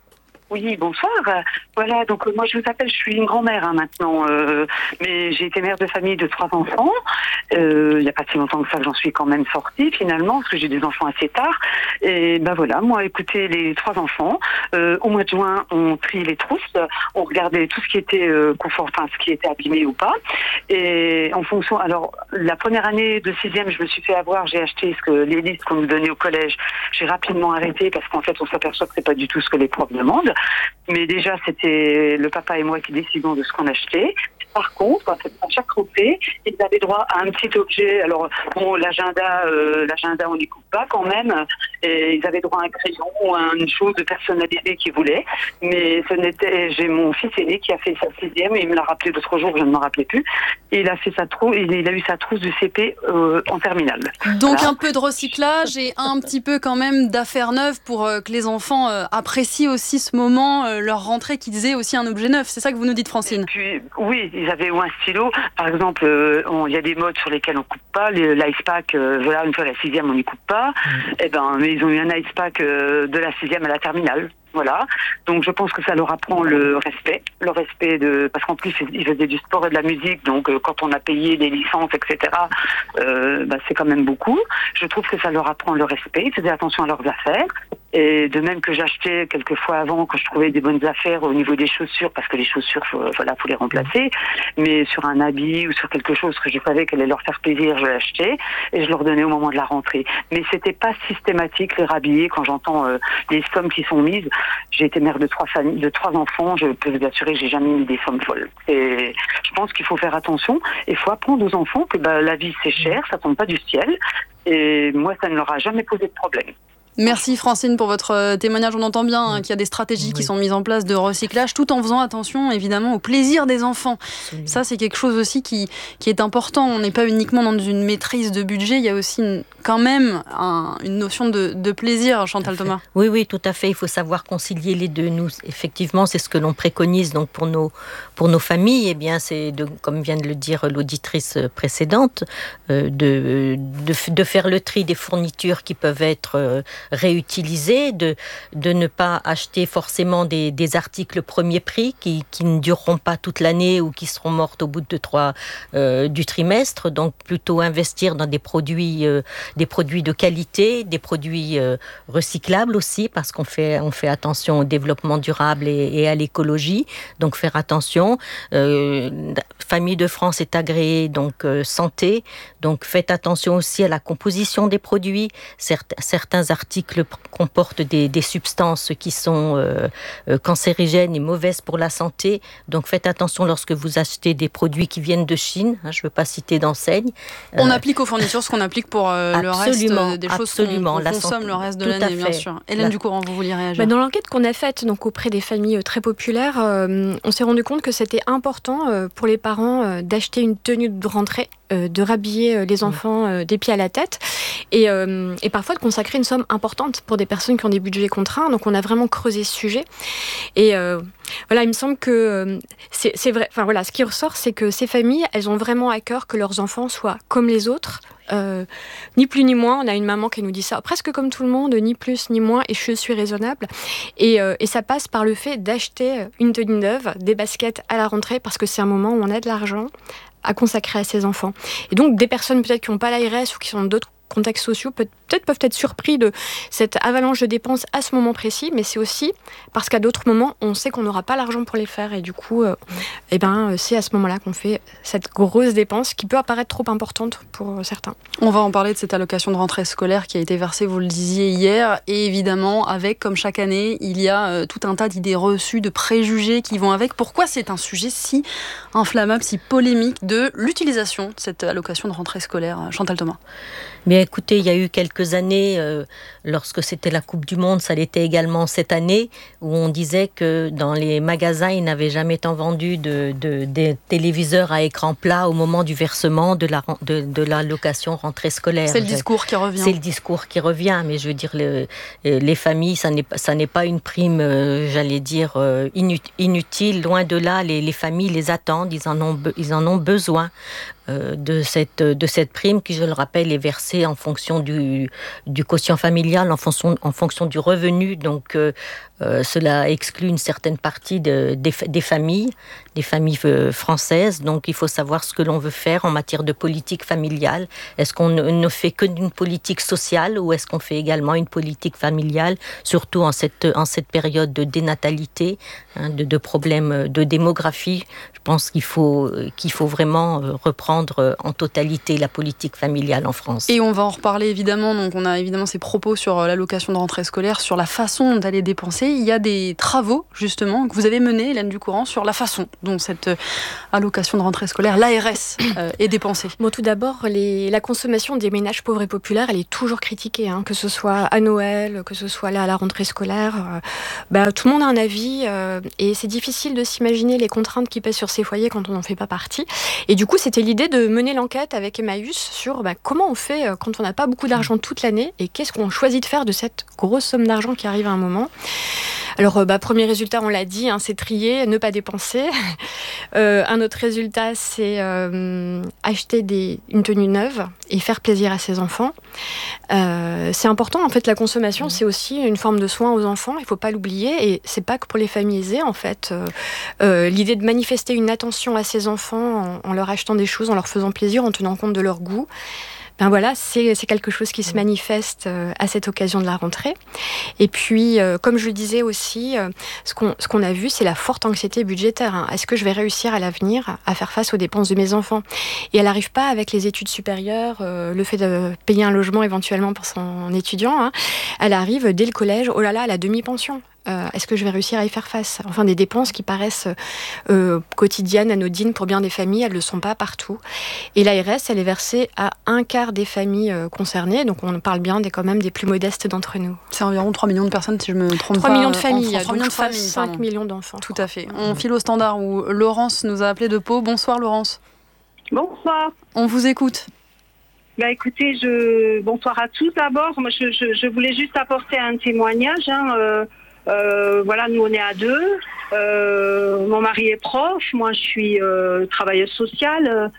Oui, bonsoir. Voilà, donc euh, moi je vous appelle, je suis une grand-mère hein, maintenant, euh, mais j'ai été mère de famille de trois enfants. Euh, il n'y a pas si longtemps que ça que j'en suis quand même sortie finalement, parce que j'ai des enfants assez tard. Et ben voilà, moi écoutez, les trois enfants, euh, au mois de juin, on trie les trousses, on regardait tout ce qui était euh, confort, enfin ce qui était abîmé ou pas. Et en fonction, alors la première année de sixième, je me suis fait avoir, j'ai acheté ce que les listes qu'on nous donnait au collège, j'ai rapidement arrêté parce qu'en fait on s'aperçoit que c'est pas du tout ce que les profs demandent. Mais déjà, c'était le papa et moi qui décidons de ce qu'on achetait. Par contre, à chaque rentrée, ils avaient droit à un petit objet. Alors, bon, l'agenda, euh, l'agenda, on n'y coupe pas quand même. Et ils avaient droit à un crayon ou à une chose personnalisée qu'ils voulaient. Mais ce n'était, j'ai mon fils aîné qui a fait sa sixième et il me l'a rappelé l'autre jour, je ne m'en rappelais plus. Et il a fait sa trousse, il a eu sa trousse du C P euh, en terminale. Donc voilà. Un peu de recyclage et un petit peu quand même d'affaires neuves pour euh, que les enfants euh, apprécient aussi ce moment, euh, leur rentrée, qu'ils aient aussi un objet neuf. C'est ça que vous nous dites, Francine? Et puis, oui, ils avaient ou un stylo. Par exemple, euh, il y a des modes sur lesquels on coupe pas. L'ice pack, euh, voilà, une fois la sixième, on n'y coupe pas. Mmh. Eh ben, mais ils ont eu un ice pack euh, de la sixième à la terminale. Voilà. Donc je pense que ça leur apprend le respect, le respect de, parce qu'en plus ils faisaient du sport et de la musique, donc euh, quand on a payé des licences, et cetera, euh, bah, c'est quand même beaucoup. Je trouve que ça leur apprend le respect. Ils faisaient attention à leurs affaires. Et de même que j'achetais quelques fois avant, quand je trouvais des bonnes affaires au niveau des chaussures, parce que les chaussures, faut, voilà, faut les remplacer. Mais sur un habit ou sur quelque chose que je savais qu'elle allait leur faire plaisir, je l'achetais et je leur donnais au moment de la rentrée. Mais c'était pas systématique les rhabiller. Quand j'entends euh, les sommes qui sont mises, j'ai été mère de trois familles, de trois enfants. Je peux vous assurer que j'ai jamais mis des sommes folles. Et je pense qu'il faut faire attention. Il faut apprendre aux enfants que bah, la vie c'est cher, ça tombe pas du ciel. Et moi, ça ne leur a jamais posé de problème. Merci Francine pour votre témoignage. On entend bien hein, qu'il y a des stratégies oui. qui sont mises en place de recyclage, tout en faisant attention évidemment au plaisir des enfants. Absolument. Ça, c'est quelque chose aussi qui, qui est important. On n'est pas uniquement dans une maîtrise de budget, il y a aussi une, quand même un, une notion de, de plaisir, Chantal Thomas. Oui, oui, tout à fait. Il faut savoir concilier les deux. Nous, effectivement, c'est ce que l'on préconise donc pour nos, pour nos familles. Eh bien, c'est, de, comme vient de le dire l'auditrice précédente, euh, de, de, de faire le tri des fournitures qui peuvent être euh, réutiliser, de, de ne pas acheter forcément des, des articles premier prix qui, qui ne dureront pas toute l'année ou qui seront mortes au bout de trois euh, du trimestre. Donc plutôt investir dans des produits, euh, des produits de qualité, des produits euh, recyclables aussi, parce qu'on fait, on fait attention au développement durable et, et à l'écologie. Donc faire attention. Euh, Famille de France est agréée donc euh, santé. Donc faites attention aussi à la composition des produits. Certes, certains articles comportent des, des substances qui sont euh, euh, cancérigènes et mauvaises pour la santé. Donc faites attention lorsque vous achetez des produits qui viennent de Chine. Hein, je ne veux pas citer d'enseigne. On euh, applique aux fournitures ce qu'on applique pour euh, le reste des choses absolument, qu'on, qu'on consomme santé, le reste de l'année, bien sûr. Hélène la... Ducourant, vous vouliez réagir? Bah, dans l'enquête qu'on a faite donc, auprès des familles très populaires, euh, on s'est rendu compte que c'était important euh, pour les parents euh, d'acheter une tenue de rentrée, euh, de rhabiller euh, les enfants euh, des pieds à la tête et, euh, et parfois de consacrer une somme importante pour des personnes qui ont des budgets contraints. Donc on a vraiment creusé ce sujet. Et euh, voilà, il me semble que euh, c'est, c'est vrai. Enfin voilà, ce qui ressort, c'est que ces familles, elles ont vraiment à cœur que leurs enfants soient comme les autres. Euh, ni plus ni moins. On a une maman qui nous dit ça presque comme tout le monde, ni plus ni moins, et je suis raisonnable. Et, euh, et ça passe par le fait d'acheter une tenue neuve, des baskets à la rentrée, parce que c'est un moment où on a de l'argent à consacrer à ses enfants. Et donc des personnes peut-être qui n'ont pas l'A R S ou qui sont dans d'autres contextes sociaux peut-être peuvent être surpris de cette avalanche de dépenses à ce moment précis, mais c'est aussi parce qu'à d'autres moments, on sait qu'on n'aura pas l'argent pour les faire et du coup, euh, eh ben, c'est à ce moment-là qu'on fait cette grosse dépense qui peut apparaître trop importante pour certains. On va en parler de cette allocation de rentrée scolaire qui a été versée, vous le disiez hier, et évidemment, avec, comme chaque année, il y a euh, tout un tas d'idées reçues, de préjugés qui vont avec. Pourquoi c'est un sujet si inflammable, si polémique de l'utilisation de cette allocation de rentrée scolaire? Chantal Thomas. Bien écoutez, il y a eu quelques années, euh, lorsque c'était la Coupe du Monde, ça l'était également cette année, où on disait que dans les magasins, ils n'avaient jamais tant vendu de, de, des téléviseurs à écran plat au moment du versement de la, de, de l'allocation rentrée scolaire. C'est le discours qui revient. C'est le discours qui revient, mais je veux dire, le, les familles, ça n'est, ça n'est pas une prime, euh, j'allais dire, euh, inutile. Loin de là, les, les familles les attendent, ils en ont, ils en ont besoin. De cette, de cette prime qui, je le rappelle, est versée en fonction du, du quotient familial, en fonction, en fonction du revenu. Donc, euh, Euh, cela exclut une certaine partie de, des, des familles, des familles euh, françaises. Donc il faut savoir ce que l'on veut faire en matière de politique familiale. Est-ce qu'on ne, ne fait que d'une politique sociale ou est-ce qu'on fait également une politique familiale, surtout en cette, en cette période de dénatalité, hein, de, de problèmes de démographie. Je pense qu'il faut, qu'il faut vraiment reprendre en totalité la politique familiale en France. Et on va en reparler évidemment. Donc on a évidemment ces propos sur l'allocation de rentrée scolaire, sur la façon d'aller dépenser. Il y a des travaux, justement, que vous avez menés, Hélène Ducourant, sur la façon dont cette allocation de rentrée scolaire, l'A R S, euh, est dépensée. Bon, tout d'abord, les, la consommation des ménages pauvres et populaires, elle est toujours critiquée, hein, que ce soit à Noël, que ce soit là à la rentrée scolaire. Euh, bah, tout le monde a un avis euh, et c'est difficile de s'imaginer les contraintes qui pèsent sur ces foyers quand on n'en fait pas partie. Et du coup, c'était l'idée de mener l'enquête avec Emmaüs sur bah, comment on fait quand on n'a pas beaucoup d'argent toute l'année et qu'est-ce qu'on choisit de faire de cette grosse somme d'argent qui arrive à un moment. Alors, bah, premier résultat, on l'a dit, hein, c'est trier, ne pas dépenser. Euh, un autre résultat, c'est euh, acheter des, une tenue neuve et faire plaisir à ses enfants. Euh, c'est important, en fait, la consommation, c'est aussi une forme de soin aux enfants, il ne faut pas l'oublier, et c'est pas que pour les familles aisées, en fait. Euh, euh, l'idée de manifester une attention à ses enfants en, en leur achetant des choses, en leur faisant plaisir, en tenant compte de leur goût, ben voilà, c'est, c'est quelque chose qui se manifeste euh, à cette occasion de la rentrée. Et puis, euh, comme je le disais aussi, euh, ce, qu'on, ce qu'on a vu, c'est la forte anxiété budgétaire. Hein. Est-ce que je vais réussir à l'avenir à faire face aux dépenses de mes enfants ? Et elle n'arrive pas avec les études supérieures, euh, le fait de payer un logement éventuellement pour son étudiant. Hein. Elle arrive dès le collège, oh là là, à la demi-pension. Euh, est-ce que je vais réussir à y faire face ? Enfin, des dépenses qui paraissent euh, quotidiennes, anodines pour bien des familles, elles ne le sont pas partout. Et l'A R S, elle est versée à un quart des familles euh, concernées, donc on parle bien des, quand même des plus modestes d'entre nous. C'est environ trois millions de personnes, si je me trompe trois pas. trois millions de familles, trois millions de familles, cinq millions d'enfants. Tout à fait. On file au standard où Laurence nous a appelé de Pau. Bonsoir Laurence. Bonsoir. On vous écoute. Bah écoutez, je... bonsoir à tous d'abord. Moi, je, je, je voulais juste apporter un témoignage. Hein, euh... Euh, voilà, nous on est à deux. Euh, mon mari est prof, moi je suis euh, travailleuse sociale.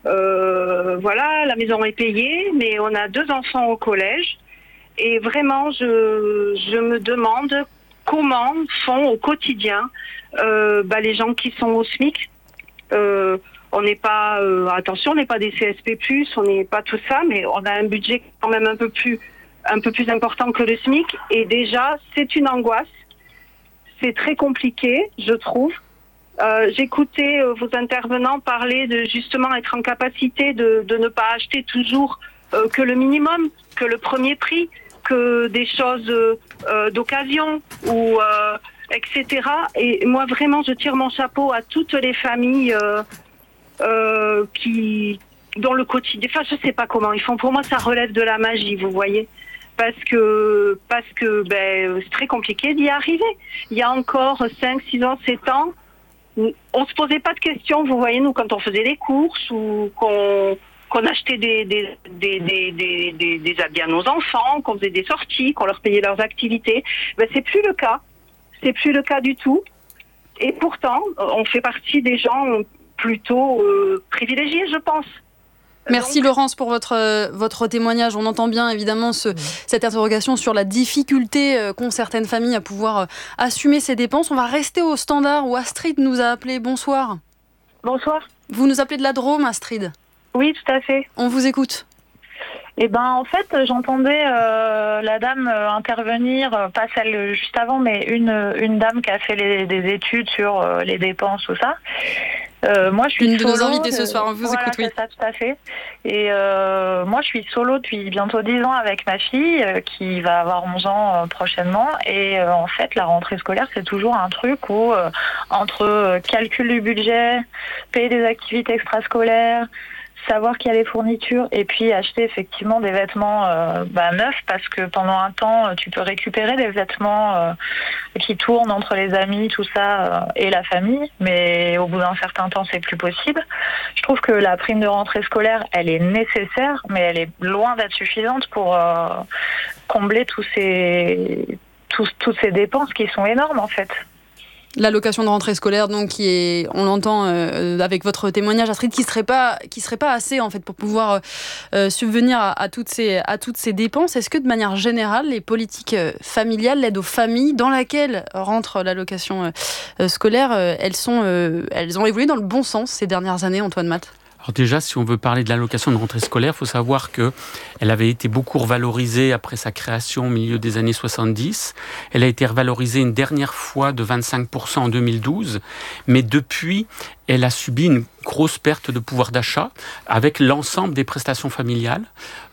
Euh, voilà, la maison est payée, mais on a deux enfants au collège. Et vraiment, je, je me demande comment font au quotidien euh, bah, les gens qui sont au SMIC. Euh, on n'est pas, euh, attention, on n'est pas des C S P plus, on n'est pas tout ça, mais on a un budget quand même un peu plus, un peu plus important que le SMIC. Et déjà, c'est une angoisse. C'est très compliqué, je trouve. Euh, j'écoutais euh, vos intervenants parler de justement être en capacité de, de ne pas acheter toujours euh, que le minimum, que le premier prix, que des choses euh, d'occasion ou euh, et cetera. Et moi vraiment, je tire mon chapeau à toutes les familles euh, euh, qui dans le quotidien. Enfin, je sais pas comment ils font. Pour moi, ça relève de la magie, vous voyez. Parce que, parce que ben, c'est très compliqué d'y arriver. Il y a encore cinq, six ans, sept ans, on ne se posait pas de questions, vous voyez, nous, quand on faisait les courses ou qu'on, qu'on achetait des, des, des, des, des, des, des habits à nos enfants, qu'on faisait des sorties, qu'on leur payait leurs activités. Ben, c'est plus le cas. C'est plus le cas du tout. Et pourtant, on fait partie des gens plutôt euh, privilégiés, je pense. Merci Donc... Laurence pour votre, euh, votre témoignage. On entend bien évidemment ce, cette interrogation sur la difficulté euh, qu'ont certaines familles à pouvoir euh, assumer ces dépenses. On va rester au standard où Astrid nous a appelé. Bonsoir. Bonsoir. Vous nous appelez de la Drôme, Astrid ? Oui, tout à fait. On vous écoute. Eh ben, en fait, j'entendais euh, la dame euh, intervenir, euh, pas celle juste avant, mais une, une dame qui a fait les, des études sur euh, les dépenses, tout ça. Euh, moi, je suis une solo, de nos invités ce soir, on vous voilà, écoute, oui. C'est ça, tout à fait. Et euh, moi, je suis solo depuis bientôt dix ans avec ma fille, euh, qui va avoir onze ans euh, prochainement. Et euh, en fait, la rentrée scolaire, c'est toujours un truc où, euh, entre euh, calcul du budget, payer des activités extrascolaires, savoir qu'il y a les fournitures et puis acheter effectivement des vêtements euh, bah, neufs, parce que pendant un temps tu peux récupérer des vêtements euh, qui tournent entre les amis, tout ça, euh, et la famille, mais au bout d'un certain temps c'est plus possible. Je trouve que la prime de rentrée scolaire, elle est nécessaire, mais elle est loin d'être suffisante pour euh, combler tous ces tous, toutes ces dépenses qui sont énormes en fait. L'allocation de rentrée scolaire, donc, qui est, on l'entend euh, avec votre témoignage, Astrid, qui serait pas, qui serait pas assez en fait pour pouvoir euh, subvenir à, à toutes ces, à toutes ces dépenses. Est-ce que de manière générale, les politiques familiales, l'aide aux familles, dans laquelle rentre l'allocation euh, scolaire, euh, elles sont, euh, elles ont évolué dans le bon sens ces dernières années, Antoine Matte? Alors déjà, si on veut parler de l'allocation de rentrée scolaire, il faut savoir qu'elle avait été beaucoup revalorisée après sa création au milieu des années soixante-dix. Elle a été revalorisée une dernière fois de vingt-cinq pour cent en deux mille douze, mais depuis, elle a subi une grosse perte de pouvoir d'achat avec l'ensemble des prestations familiales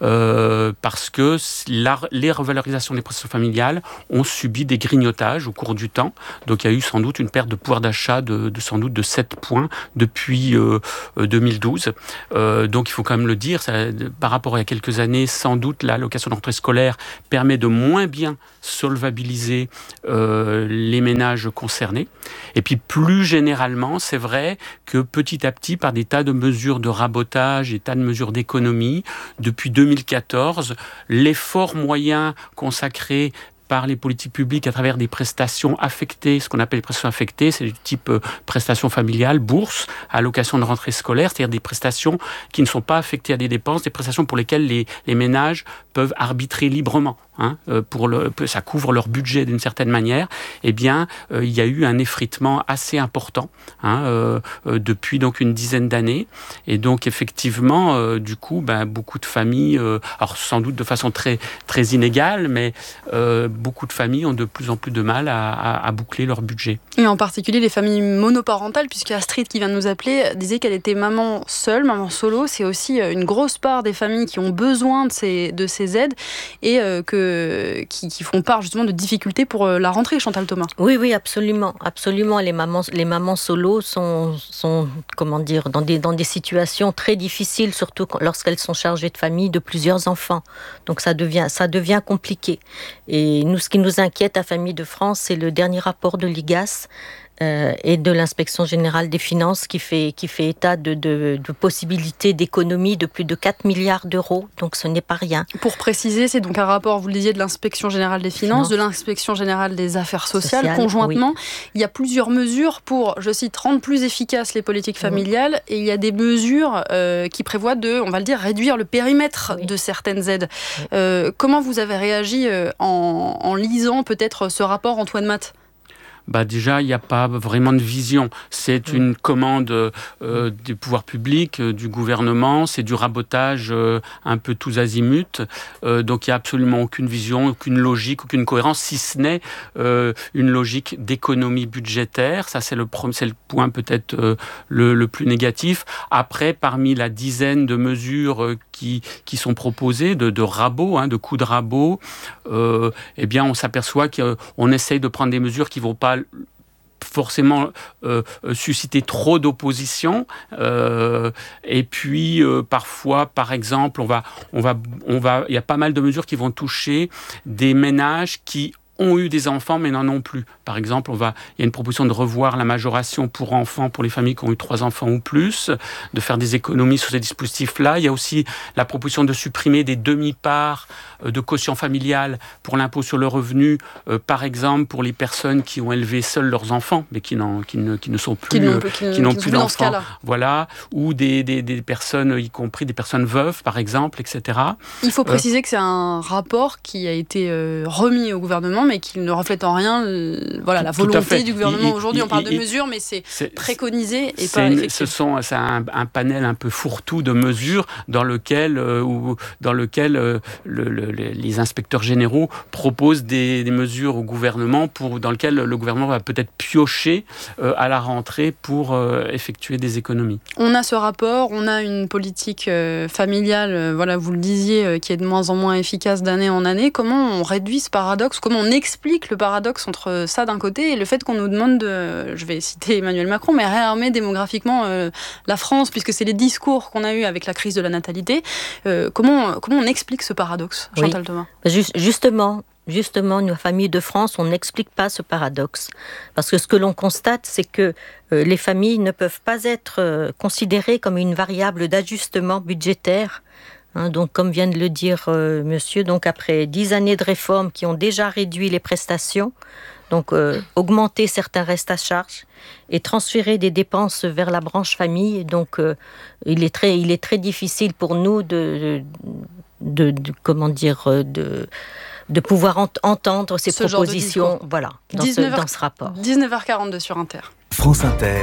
euh, parce que la, les revalorisations des prestations familiales ont subi des grignotages au cours du temps. Donc il y a eu sans doute une perte de pouvoir d'achat de, de sans doute de sept points depuis euh, deux mille douze. Euh, donc il faut quand même le dire, ça, par rapport à il y a quelques années, sans doute l'allocation de rentrée scolaire permet de moins bien solvabiliser euh, les ménages concernés. Et puis plus généralement, c'est vrai que petit à petit, par des tas de mesures de rabotage, des tas de mesures d'économie, depuis deux mille quatorze, l'effort moyen consacré par les politiques publiques à travers des prestations affectées, ce qu'on appelle les prestations affectées, c'est du type euh, prestations familiales, bourse, allocation de rentrée scolaire, c'est-à-dire des prestations qui ne sont pas affectées à des dépenses, des prestations pour lesquelles les, les ménages peuvent arbitrer librement. Hein, pour le, ça couvre leur budget d'une certaine manière, eh bien, euh, il y a eu un effritement assez important hein, euh, euh, depuis donc une dizaine d'années. Et donc, effectivement, euh, du coup, ben, beaucoup de familles, euh, alors sans doute de façon très, très inégale, mais euh, beaucoup de familles ont de plus en plus de mal à, à, à boucler leur budget. Et en particulier les familles monoparentales, puisque Astrid, qui vient de nous appeler, disait qu'elle était maman seule, maman solo. C'est aussi une grosse part des familles qui ont besoin de ces, de ces aides et euh, que Qui, qui font part justement de difficultés pour la rentrée, Chantal Thomas. Oui, oui, absolument, absolument. Les mamans, les mamans solo sont, sont, comment dire, dans des dans des situations très difficiles, surtout lorsqu'elles sont chargées de famille de plusieurs enfants. Donc ça devient ça devient compliqué. Et nous, ce qui nous inquiète à Famille de France, c'est le dernier rapport de l'I G A S. Euh, et de l'Inspection Générale des Finances qui fait, qui fait état de, de, de possibilités d'économie de plus de quatre milliards d'euros, donc ce n'est pas rien. Pour préciser, c'est donc un rapport, vous le disiez, de l'Inspection Générale des Finances, Finance. de l'Inspection Générale des Affaires sociales, Social, conjointement. Oui. Il y a plusieurs mesures pour, je cite, rendre plus efficaces les politiques familiales, oui. Et il y a des mesures euh, qui prévoient de, on va le dire, réduire le périmètre oui. de certaines aides. Oui. Euh, comment vous avez réagi euh, en, en lisant peut-être ce rapport, Antoine Matte ? Bah déjà, il n'y a pas vraiment de vision. C'est une commande euh, des pouvoirs publics, euh, du gouvernement, c'est du rabotage euh, un peu tous azimuts. Euh, donc il n'y a absolument aucune vision, aucune logique, aucune cohérence, si ce n'est euh, une logique d'économie budgétaire. Ça, c'est le, c'est le point peut-être euh, le, le plus négatif. Après, parmi la dizaine de mesures euh, qui, qui sont proposées, de, de rabots, hein, de coups de rabot, euh, eh bien, on s'aperçoit qu'on essaye de prendre des mesures qui ne vont pas forcément euh, susciter trop d'opposition euh, et puis euh, parfois par exemple on va on va on va il y a pas mal de mesures qui vont toucher des ménages qui ont eu des enfants mais n'en ont plus. Par exemple, on va, il y a une proposition de revoir la majoration pour enfants, pour les familles qui ont eu trois enfants ou plus, de faire des économies sur ces dispositifs-là. Il y a aussi la proposition de supprimer des demi-parts de quotient familial pour l'impôt sur le revenu, euh, par exemple pour les personnes qui ont élevé seuls leurs enfants, mais qui, n'en, qui, ne, qui ne sont plus, qui n'ont, euh, qui, qui n'ont qui plus d'enfants. Voilà, ou des, des, des personnes, y compris des personnes veuves, par exemple, et cetera. Il faut préciser euh, que c'est un rapport qui a été euh, remis au gouvernement, mais qui ne reflète en rien euh, voilà, la volonté du gouvernement. Il, Aujourd'hui, il, on parle il, de mesures, mais c'est, c'est préconisé et pas effectif. Ce sont, c'est un, un panel un peu fourre-tout de mesures dans lequel, euh, ou, dans lequel euh, le, le, les inspecteurs généraux proposent des, des mesures au gouvernement pour, dans lequel le gouvernement va peut-être piocher euh, à la rentrée pour euh, effectuer des économies. On a ce rapport, on a une politique euh, familiale, euh, voilà, vous le disiez, euh, qui est de moins en moins efficace d'année en année. Comment on réduit ce paradoxe ? Comment on explique le paradoxe entre ça d'un côté et le fait qu'on nous demande de, je vais citer Emmanuel Macron, mais réarmer démographiquement euh, la France, puisque c'est les discours qu'on a eus avec la crise de la natalité. Euh, comment, comment on explique ce paradoxe, Chantal oui. Thomas ? Just, Justement, Justement, nous, Famille de France, on n'explique pas ce paradoxe. Parce que ce que l'on constate, c'est que euh, les familles ne peuvent pas être euh, considérées comme une variable d'ajustement budgétaire. Hein, donc, comme vient de le dire euh, monsieur, donc après dix années de réformes qui ont déjà réduit les prestations, Donc, euh, augmenter certains restes à charge et transférer des dépenses vers la branche famille. Donc, euh, il est très, il est très difficile pour nous de, de, de, de comment dire, de, de pouvoir ent- entendre ces ce propositions, voilà, dans, ce, dans ce rapport. dix-neuf heures quarante-deux sur Inter. France Inter.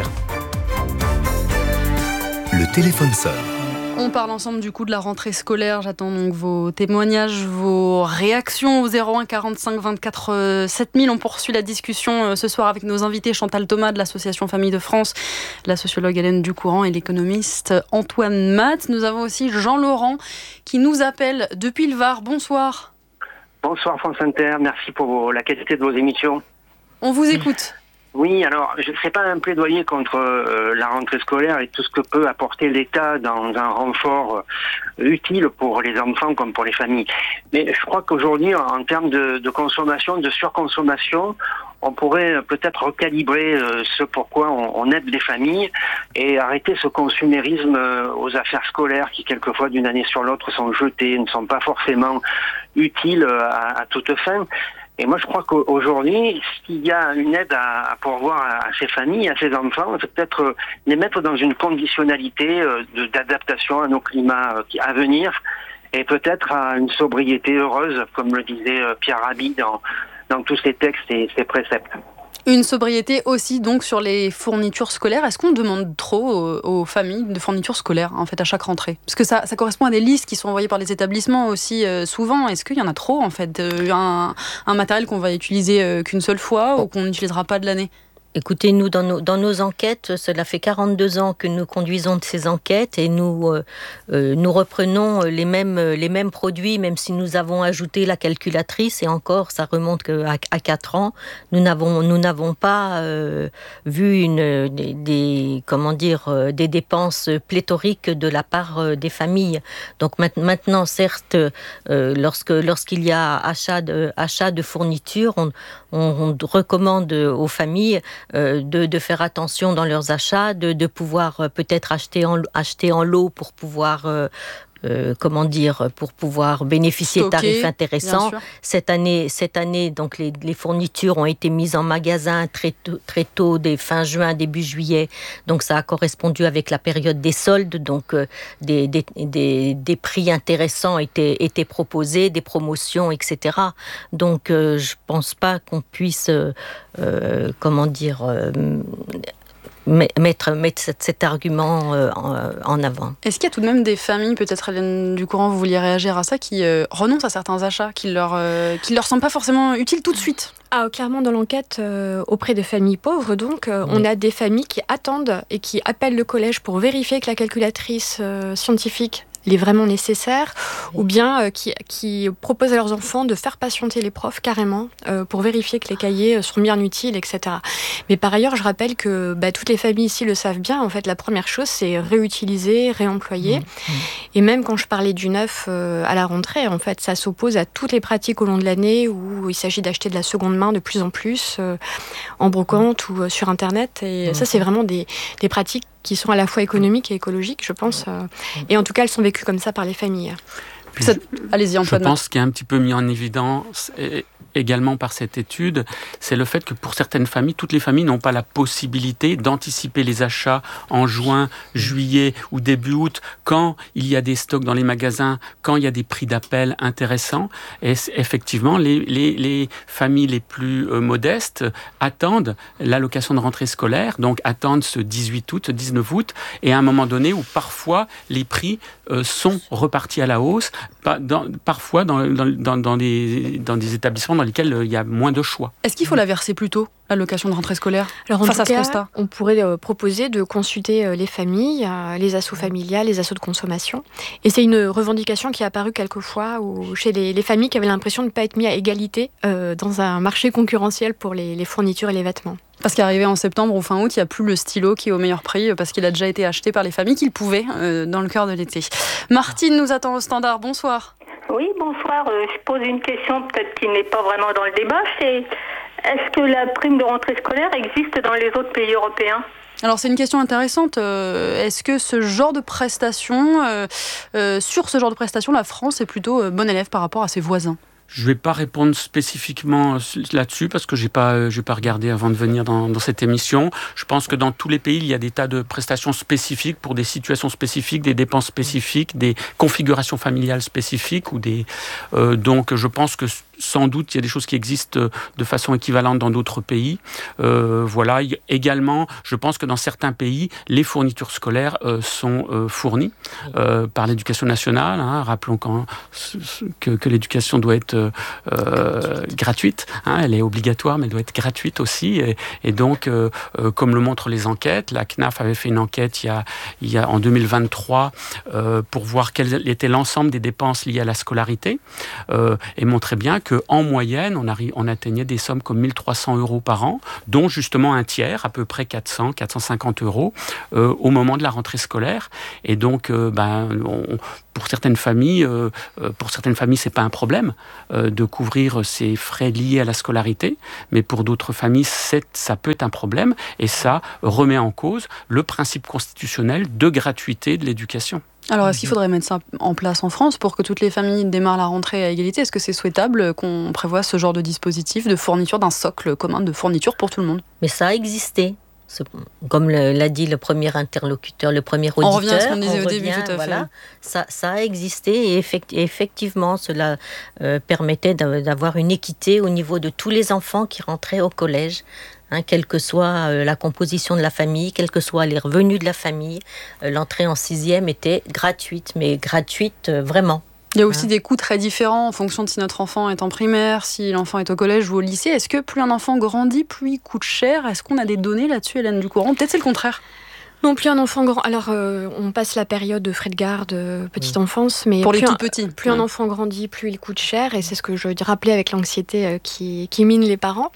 Le téléphone sonne. On parle ensemble du coup de la rentrée scolaire. J'attends donc vos témoignages, vos réactions au zéro un quarante-cinq vingt-quatre sept mille. On poursuit la discussion ce soir avec nos invités Chantal Thomas de l'association Famille de France, la sociologue Hélène Ducourant et l'économiste Antoine Matt. Nous avons aussi Jean Laurent qui nous appelle depuis le Var. Bonsoir. Bonsoir France Inter, merci pour vos, la qualité de vos émissions. On vous écoute. Oui, alors, je ne fais pas un plaidoyer contre euh, la rentrée scolaire et tout ce que peut apporter l'État dans un renfort euh, utile pour les enfants comme pour les familles. Mais je crois qu'aujourd'hui, en, en termes de, de consommation, de surconsommation, on pourrait peut-être recalibrer euh, ce pourquoi on, on aide les familles et arrêter ce consumérisme euh, aux affaires scolaires qui, quelquefois, d'une année sur l'autre, sont jetées, ne sont pas forcément utiles à, à toute fin. Et moi, je crois qu'aujourd'hui, s'il y a une aide à, à pourvoir à, à ces familles, à ces enfants, c'est peut-être les mettre dans une conditionnalité de, d'adaptation à nos climats à venir et peut-être à une sobriété heureuse, comme le disait Pierre Rabhi dans, dans tous ses textes et ses préceptes. Une sobriété aussi donc sur les fournitures scolaires. Est-ce qu'on demande trop aux, aux familles de fournitures scolaires en fait à chaque rentrée ? Parce que ça, ça correspond à des listes qui sont envoyées par les établissements aussi euh, souvent. Est-ce qu'il y en a trop en fait euh, un, un matériel qu'on va utiliser euh, qu'une seule fois ou qu'on n'utilisera pas de l'année ? Écoutez, nous, dans nos, dans nos enquêtes, cela fait quarante-deux ans que nous conduisons de ces enquêtes et nous, euh, euh, nous reprenons les mêmes, les mêmes produits, même si nous avons ajouté la calculatrice, et encore, ça remonte à, à quatre ans. Nous n'avons, nous n'avons pas euh, vu une, des, des, comment dire, des dépenses pléthoriques de la part des familles. Donc maintenant, certes, euh, lorsque, lorsqu'il y a achat de, achat de fournitures, on, on, on recommande aux familles Euh, de, de faire attention dans leurs achats, de, de pouvoir euh, peut-être acheter en, acheter en lot pour pouvoir, euh, euh, comment dire, pour pouvoir bénéficier de tarifs intéressants. Cette année, cette année, donc les, les fournitures ont été mises en magasin très tôt, très tôt, dès fin juin, début juillet. Donc ça a correspondu avec la période des soldes. Donc euh, des, des, des, des prix intéressants étaient, étaient proposés, des promotions, et cetera. Donc euh, je pense pas qu'on puisse, euh, euh, comment dire, euh, mettre, mettre cet, cet argument euh, en, en avant. Est-ce qu'il y a tout de même des familles, peut-être Hélène Ducourant, vous vouliez réagir à ça, qui euh, renoncent à certains achats, qui leur, euh, qui leur semblent pas forcément utiles tout de suite ? Ah, clairement, dans l'enquête euh, auprès de familles pauvres, donc, euh, oui. on a des familles qui attendent et qui appellent le collège pour vérifier que la calculatrice euh, scientifique est vraiment nécessaire, oui. ou bien euh, qui, qui proposent à leurs enfants de faire patienter les profs carrément euh, pour vérifier que les cahiers sont bien utiles, et cetera. Mais par ailleurs, je rappelle que bah, toutes les familles ici le savent bien. En fait, la première chose, c'est réutiliser, réemployer. Mmh. Et même quand je parlais du neuf euh, à la rentrée, en fait, ça s'oppose à toutes les pratiques au long de l'année où il s'agit d'acheter de la seconde main de plus en plus euh, en brocante mmh. ou euh, sur Internet. Et mmh. ça, c'est vraiment des, des pratiques qui sont à la fois économiques et écologiques, je pense. Euh, et en tout cas, elles sont vécues comme ça par les familles. Puis, Allez-y, Antoine. Je pense qu'il y a un petit peu mis en évidence et également par cette étude, c'est le fait que pour certaines familles, toutes les familles n'ont pas la possibilité d'anticiper les achats en juin, juillet ou début août, quand il y a des stocks dans les magasins, quand il y a des prix d'appel intéressants. Et effectivement, les, les, les familles les plus euh, modestes attendent l'allocation de rentrée scolaire, donc attendent ce dix-huit août, dix-neuf août, et à un moment donné où parfois les prix euh, sont repartis à la hausse, dans, parfois dans, dans, dans, dans, des, dans des établissements dans lesquels il y a moins de choix. Est-ce qu'il faut la verser plus tôt, l'allocation de rentrée scolaire ? Alors en face tout à cas, ce constat, on pourrait euh, proposer de consulter euh, les familles, euh, les assos familiales, les assos de consommation. Et c'est une revendication qui est apparue quelquefois où, chez les, les familles qui avaient l'impression de ne pas être mis à égalité euh, dans un marché concurrentiel pour les, les fournitures et les vêtements. Parce qu'arrivé en septembre ou fin août, il n'y a plus le stylo qui est au meilleur prix parce qu'il a déjà été acheté par les familles qui le pouvaient euh, dans le cœur de l'été. Martine nous attend au standard. Bonsoir. Oui, bonsoir. Euh, je pose une question peut-être qui n'est pas vraiment dans le débat. C'est est-ce que la prime de rentrée scolaire existe dans les autres pays européens ? Alors c'est une question intéressante. Euh, est-ce que ce genre de prestation, euh, euh, sur ce genre de prestation, la France est plutôt euh, bon élève par rapport à ses voisins ? Je ne vais pas répondre spécifiquement là-dessus parce que je n'ai pas, j'ai pas regardé avant de venir dans, dans cette émission. Je pense que dans tous les pays, il y a des tas de prestations spécifiques pour des situations spécifiques, des dépenses spécifiques, des configurations familiales spécifiques. Ou des, euh, donc je pense que sans doute, il y a des choses qui existent de façon équivalente dans d'autres pays. Euh, voilà. Également, je pense que dans certains pays, les fournitures scolaires euh, sont euh, fournies euh, par l'éducation nationale. Hein. Rappelons quand, que, que l'éducation doit être euh, gratuite. Hein. Elle est obligatoire, mais elle doit être gratuite aussi. Et, et donc, euh, euh, comme le montrent les enquêtes, la C N A F avait fait une enquête il y a, il y a, en deux mille vingt-trois euh, pour voir quel était l'ensemble des dépenses liées à la scolarité euh, et montrait bien qu'en moyenne, on, arri- on atteignait des sommes comme mille trois cents euros par an, dont justement un tiers, à peu près quatre cents à quatre cent cinquante euros, euh, au moment de la rentrée scolaire. Et donc, euh, ben, on, pour certaines familles, euh, pour certaines familles, c'est pas un problème euh, de couvrir ces frais liés à la scolarité, mais pour d'autres familles, c'est, ça peut être un problème, et ça remet en cause le principe constitutionnel de gratuité de l'éducation. Alors, est-ce qu'il faudrait mettre ça en place en France pour que toutes les familles démarrent la rentrée à égalité ? Est-ce que c'est souhaitable qu'on prévoie ce genre de dispositif de fourniture, d'un socle commun de fourniture pour tout le monde ? Mais ça a existé. Comme l'a dit le premier interlocuteur, le premier auditeur. On revient à ce qu'on disait au revient, début, tout à voilà, fait. Ça, ça a existé et effectivement, cela euh, permettait d'avoir une équité au niveau de tous les enfants qui rentraient au collège. Hein, quelle que soit euh, la composition de la famille, quels que soient les revenus de la famille, euh, l'entrée en sixième était gratuite, mais gratuite euh, vraiment. Il y a aussi des coûts très différents en fonction de si notre enfant est en primaire, si l'enfant est au collège ou au lycée. Est-ce que plus un enfant grandit, plus il coûte cher ? Est-ce qu'on a des données là-dessus, Hélène Ducourant ? Peut-être c'est le contraire. Non, plus un enfant grand. Alors, euh, on passe la période de frais de garde, euh, petite oui. enfance, mais pour plus les tout un, petits. Plus oui. un enfant grandit, plus il coûte cher, et c'est ce que je rappelais avec l'anxiété euh, qui, qui mine les parents.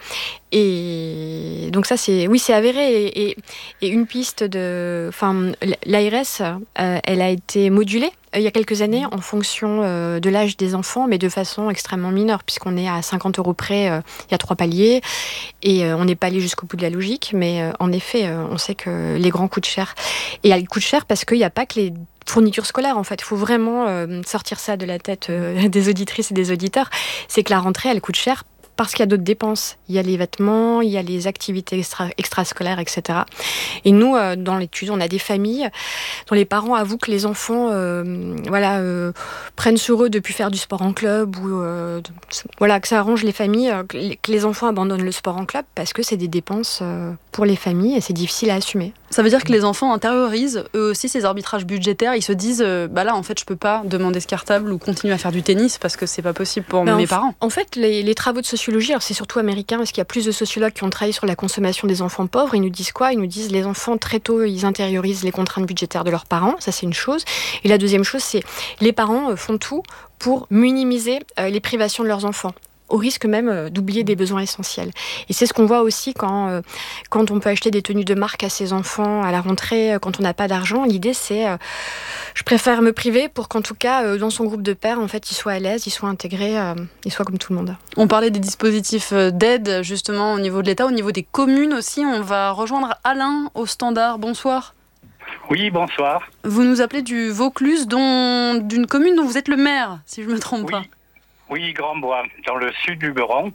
Et donc ça, c'est oui, c'est avéré. Et, et, et une piste de, enfin, l'A R S, euh, elle a été modulée il y a quelques années en fonction euh, de l'âge des enfants, mais de façon extrêmement mineure, puisqu'on est à cinquante euros près, euh, il y a trois paliers, et euh, on n'est pas allé jusqu'au bout de la logique, mais euh, en effet, euh, on sait que les grands coûtent cher. Et elles coûtent cher parce qu'il n'y a pas que les fournitures scolaires, en fait. Il faut vraiment euh, sortir ça de la tête euh, des auditrices et des auditeurs. C'est que la rentrée, elle coûte cher parce qu'il y a d'autres dépenses. Il y a les vêtements, il y a les activités extra, extrascolaires, et cetera. Et nous, euh, dans l'étude, on a des familles dont les parents avouent que les enfants euh, voilà, euh, prennent sur eux de plus faire du sport en club, ou euh, de, voilà, que ça arrange les familles, euh, que, les, que les enfants abandonnent le sport en club, parce que c'est des dépenses euh, pour les familles et c'est difficile à assumer. Ça veut dire que les enfants intériorisent eux aussi ces arbitrages budgétaires. Ils se disent, euh, bah là, en fait, je peux pas demander ce cartable ou continuer à faire du tennis parce que c'est pas possible pour ben mes en parents. F- en fait, les, les travaux de sociologie, alors c'est surtout américain, parce qu'il y a plus de sociologues qui ont travaillé sur la consommation des enfants pauvres. Ils nous disent quoi ? Ils nous disent les enfants très tôt, ils intériorisent les contraintes budgétaires de leurs parents. Ça, c'est une chose. Et la deuxième chose, c'est les parents font tout pour minimiser euh, les privations de leurs enfants, au risque même d'oublier des besoins essentiels. Et c'est ce qu'on voit aussi quand, euh, quand on peut acheter des tenues de marque à ses enfants à la rentrée, quand on n'a pas d'argent. L'idée, c'est euh, je préfère me priver pour qu'en tout cas, euh, dans son groupe de pairs, en fait, il soit à l'aise, il soit intégré, euh, il soit comme tout le monde. On parlait des dispositifs d'aide, justement, au niveau de l'État, au niveau des communes aussi. On va rejoindre Alain au standard. Bonsoir. Oui, bonsoir. Vous nous appelez du Vaucluse, dont, d'une commune dont vous êtes le maire, si je ne me trompe oui. pas. Oui, Grand-Bois, dans le sud du Beron.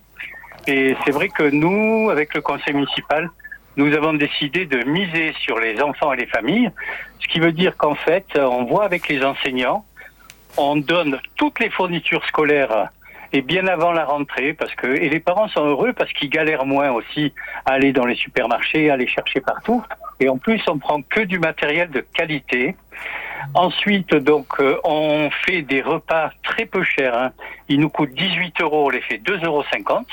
Et c'est vrai que nous, avec le conseil municipal, nous avons décidé de miser sur les enfants et les familles, ce qui veut dire qu'en fait, on voit avec les enseignants, on donne toutes les fournitures scolaires et bien avant la rentrée, parce que et les parents sont heureux parce qu'ils galèrent moins aussi à aller dans les supermarchés, à aller chercher partout. Et en plus, on prend que du matériel de qualité. Ensuite, donc, euh, on fait des repas très peu chers. Hein. Ils nous coûtent dix-huit euros, on les fait deux euros cinquante.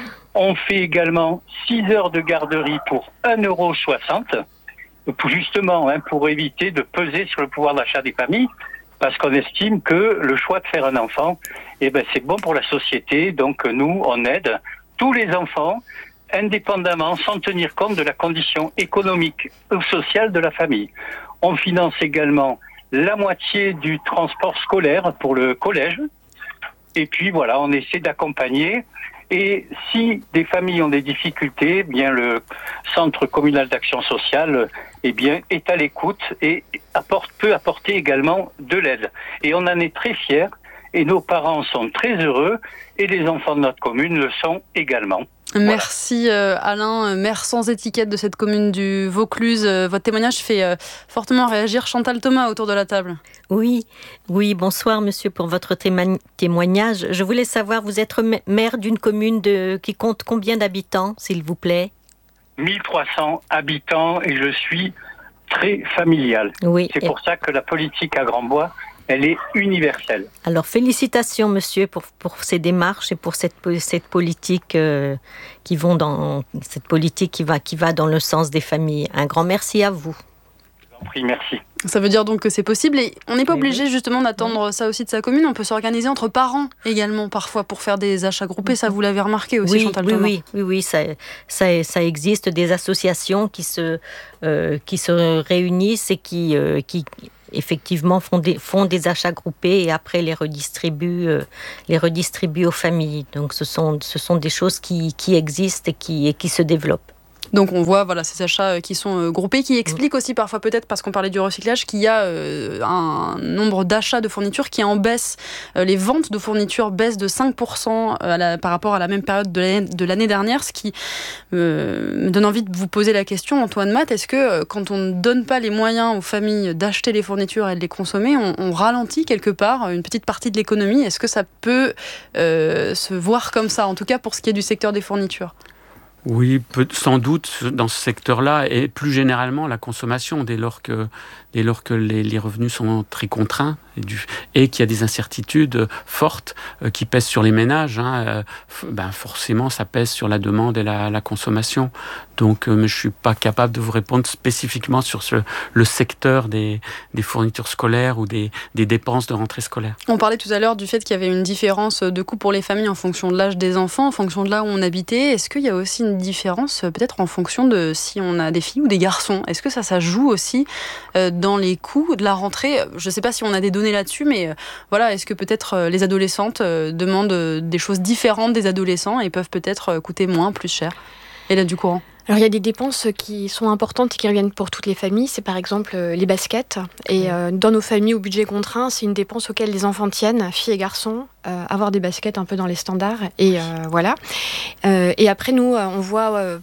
On fait également six heures de garderie pour un euro soixante, pour justement, hein, pour éviter de peser sur le pouvoir d'achat des familles, parce qu'on estime que le choix de faire un enfant, eh ben, c'est bon pour la société. Donc, nous, on aide tous les enfants, indépendamment, sans tenir compte de la condition économique ou sociale de la famille. On finance également la moitié du transport scolaire pour le collège. Et puis voilà, on essaie d'accompagner. Et si des familles ont des difficultés, eh bien le Centre communal d'action sociale eh bien, est à l'écoute et apporte, peut apporter également de l'aide. Et on en est très fiers. et nos parents sont très heureux et les enfants de notre commune le sont également. Merci voilà. Alain, maire sans étiquette de cette commune du Vaucluse. Votre témoignage fait fortement réagir Chantal Thomas autour de la table. Oui, oui, bonsoir monsieur pour votre téma- témoignage. Je voulais savoir, vous êtes maire d'une commune de, qui compte combien d'habitants, s'il vous plaît ? mille trois cents habitants et je suis très familial. Oui, C'est et... pour ça que la politique à Grandbois, elle est universelle. Alors, félicitations, monsieur, pour, pour ces démarches et pour cette, cette politique euh, qui vont dans cette politique qui va, qui va dans le sens des familles. Un grand merci à vous. Je vous en prie, merci. Ça veut dire donc que c'est possible et on n'est pas obligé justement d'attendre ça aussi de sa commune. On peut s'organiser entre parents également parfois pour faire des achats groupés. Ça, vous l'avez remarqué aussi, oui, Chantal oui, Thomas. Oui, oui, oui, ça, ça, ça existe des associations qui se, euh, qui se réunissent et qui, euh, qui effectivement font des, font des achats groupés et après les redistribuent, euh, les redistribuent aux familles. Donc ce sont, ce sont des choses qui, qui existent et qui, et qui se développent. Donc on voit voilà, ces achats qui sont groupés, qui expliquent aussi parfois peut-être, parce qu'on parlait du recyclage, qu'il y a euh, un nombre d'achats de fournitures qui est en baisse. Euh, les ventes de fournitures baissent de cinq pour cent à la, par rapport à la même période de l'année, de l'année dernière, ce qui euh, me donne envie de vous poser la question, Antoine Matt, est-ce que euh, quand on ne donne pas les moyens aux familles d'acheter les fournitures et de les consommer, on, on ralentit quelque part une petite partie de l'économie ? Est-ce que ça peut euh, se voir comme ça, en tout cas pour ce qui est du secteur des fournitures ? Oui, peut, sans doute dans ce secteur-là et plus généralement la consommation dès lors que, dès lors que les, les revenus sont très contraints et, du, et qu'il y a des incertitudes fortes euh, qui pèsent sur les ménages, hein, euh, f- ben forcément ça pèse sur la demande et la, la consommation. Donc euh, mais je ne suis pas capable de vous répondre spécifiquement sur ce, le secteur des, des fournitures scolaires ou des, des dépenses de rentrée scolaire. On parlait tout à l'heure du fait qu'il y avait une différence de coût pour les familles en fonction de l'âge des enfants, en fonction de là où on habitait. Est-ce qu'il y a aussi une différence peut-être en fonction de si on a des filles ou des garçons ? Est-ce que ça, ça joue aussi euh, dans les coûts de la rentrée ? Je ne sais pas si on a des données là-dessus, mais euh, voilà, est-ce que peut-être euh, les adolescentes euh, demandent euh, des choses différentes des adolescents et peuvent peut-être euh, coûter moins, plus cher ? Et là, du courant ? Alors il y a des dépenses qui sont importantes et qui reviennent pour toutes les familles. C'est par exemple les baskets. Et euh, dans nos familles au budget contraint, c'est une dépense auquel les enfants tiennent, filles et garçons, euh, avoir des baskets un peu dans les standards. Et euh, voilà. Euh, et après, nous, on voit... Euh,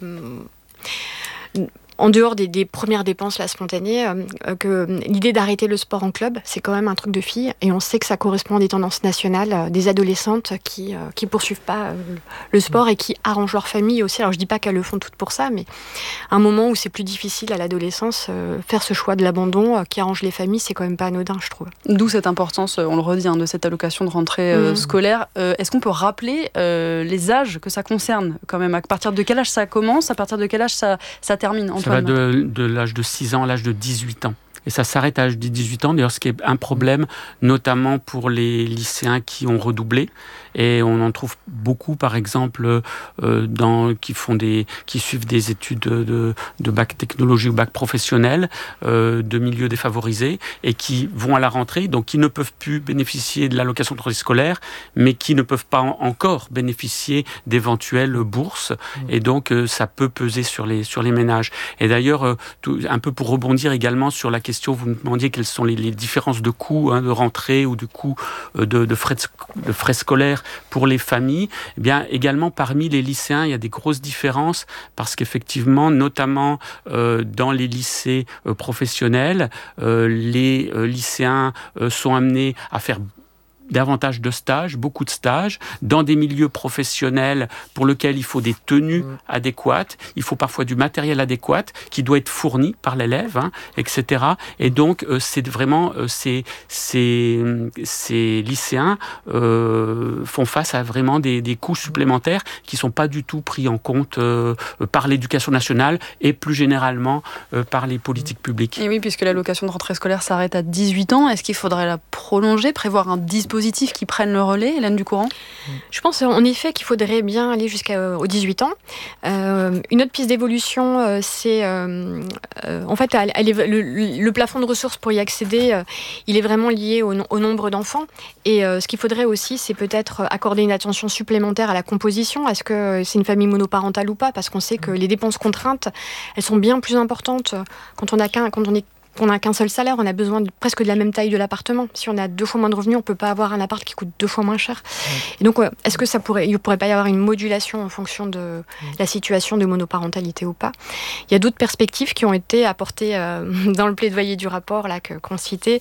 en dehors des, des premières dépenses là, spontanées, euh, que l'idée d'arrêter le sport en club, c'est quand même un truc de filles. Et on sait que ça correspond à des tendances nationales, euh, des adolescentes qui euh, qui poursuivent pas euh, le sport et qui arrangent leur famille aussi. Alors je dis pas qu'elles le font toutes pour ça, mais un moment où c'est plus difficile à l'adolescence, euh, faire ce choix de l'abandon euh, qui arrange les familles, c'est quand même pas anodin, je trouve. D'où cette importance, on le redit, hein, de cette allocation de rentrée euh, mmh. scolaire. Euh, est-ce qu'on peut rappeler euh, les âges que ça concerne quand même ? À partir de quel âge ça commence ? À partir de quel âge ça, ça termine ? Ça va de, de l'âge de six ans à l'âge de dix-huit ans. Et ça s'arrête à l'âge de dix-huit ans, d'ailleurs, ce qui est un problème, notamment pour les lycéens qui ont redoublé. Et on en trouve beaucoup, par exemple, euh, dans, qui, font des, qui suivent des études de, de bac technologie ou bac professionnel, euh, de milieux défavorisés, et qui vont à la rentrée, donc qui ne peuvent plus bénéficier de l'allocation de rentrée scolaire, mais qui ne peuvent pas en, encore bénéficier d'éventuelles bourses. Mmh. Et donc, euh, ça peut peser sur les, sur les ménages. Et d'ailleurs, euh, tout, un peu pour rebondir également sur la question, vous me demandiez quelles sont les, les différences de coûts, hein, de rentrée ou de coûts euh, de, de, frais de, de frais scolaires pour les familles. Eh bien, également, parmi les lycéens, il y a des grosses différences parce qu'effectivement, notamment euh, dans les lycées euh, professionnels, euh, les euh, lycéens euh, sont amenés à faire davantage de stages, beaucoup de stages, dans des milieux professionnels pour lesquels il faut des tenues mmh. adéquates, il faut parfois du matériel adéquat qui doit être fourni par l'élève, hein, et cetera. Et donc, euh, c'est vraiment, euh, ces, ces, ces lycéens euh, font face à vraiment des, des coûts supplémentaires qui ne sont pas du tout pris en compte euh, par l'éducation nationale et plus généralement euh, par les politiques publiques. Et oui, puisque l'allocation de rentrée scolaire s'arrête à dix-huit ans, est-ce qu'il faudrait la prolonger, prévoir un dispositif qui prennent le relais, Hélène Ducourant ? Je pense en effet qu'il faudrait bien aller jusqu'aux dix-huit ans. Euh, une autre piste d'évolution, euh, c'est euh, euh, en fait elle, elle est, le, le plafond de ressources pour y accéder, euh, il est vraiment lié au, au nombre d'enfants. Et euh, ce qu'il faudrait aussi, c'est peut-être accorder une attention supplémentaire à la composition. Est-ce que c'est une famille monoparentale ou pas ? Parce qu'on sait que les dépenses contraintes, elles sont bien plus importantes quand on a qu'un, quand on est qu'on n'a qu'un seul salaire, on a besoin de, presque de la même taille de l'appartement. Si on a deux fois moins de revenus, on ne peut pas avoir un appart qui coûte deux fois moins cher. Et donc, est-ce que ça pourrait, il ne pourrait pas y avoir une modulation en fonction de la situation de monoparentalité ou pas? Il y a d'autres perspectives qui ont été apportées euh, dans le plaidoyer du rapport là, que, qu'on citait,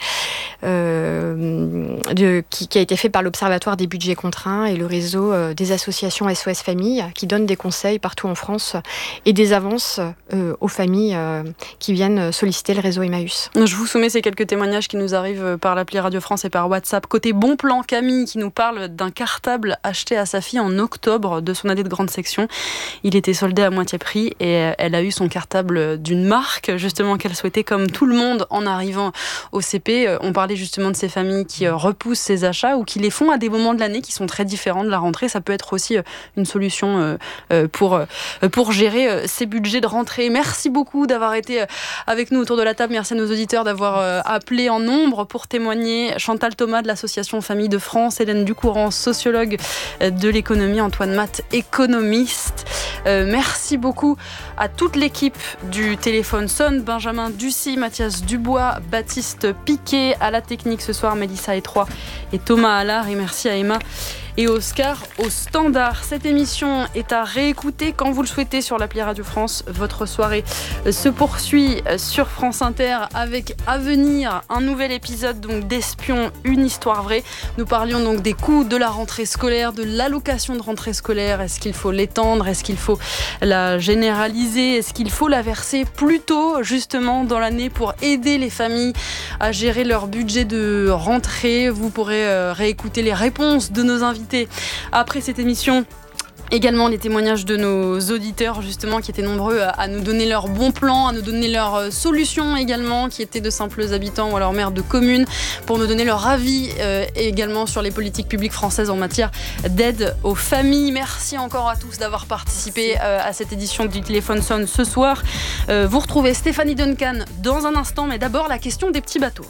euh, de, qui, qui a été fait par l'Observatoire des budgets contraints et le réseau euh, des associations S O S Famille, qui donnent des conseils partout en France et des avances euh, aux familles euh, qui viennent solliciter le réseau Emmaüs. Je vous soumets ces quelques témoignages qui nous arrivent par l'appli Radio France et par WhatsApp. Côté bon plan, Camille qui nous parle d'un cartable acheté à sa fille en octobre de son année de grande section. Il était soldé à moitié prix et elle a eu son cartable d'une marque justement qu'elle souhaitait comme tout le monde en arrivant au C P. On parlait justement de ces familles qui repoussent ces achats ou qui les font à des moments de l'année qui sont très différents de la rentrée. Ça peut être aussi une solution pour, pour gérer ces budgets de rentrée. Merci beaucoup d'avoir été avec nous autour de la table. Merci à nos auditeurs d'avoir appelé en nombre pour témoigner. Chantal Thomas de l'association Famille de France, Hélène Ducourant, sociologue de l'économie, Antoine Matt, économiste. Euh, merci beaucoup à toute l'équipe du Téléphone Sonne, Benjamin Ducy, Mathias Dubois, Baptiste Piquet, à la technique ce soir, Mélissa Etroy et Thomas Allard. Et merci à Emma et Oscar au standard. Cette émission est à réécouter quand vous le souhaitez sur l'appli Radio France. Votre soirée se poursuit sur France Inter avec à venir un nouvel épisode donc d'Espions, une histoire vraie. Nous parlions donc des coûts de la rentrée scolaire, de l'allocation de rentrée scolaire. Est-ce qu'il faut l'étendre? Est-ce qu'il faut la généraliser? Est-ce qu'il faut la verser plus tôt justement dans l'année pour aider les familles à gérer leur budget de rentrée? Vous pourrez réécouter les réponses de nos invités après cette émission. Également les témoignages de nos auditeurs justement qui étaient nombreux à nous donner leurs bons plans, à nous donner leurs solutions également, qui étaient de simples habitants ou alors maires de communes, pour nous donner leur avis euh, également sur les politiques publiques françaises en matière d'aide aux familles. Merci encore à tous d'avoir participé euh, à cette édition du Téléphone Sonne ce soir. Euh, vous retrouvez Stéphanie Duncan dans un instant, mais d'abord la question des petits bateaux.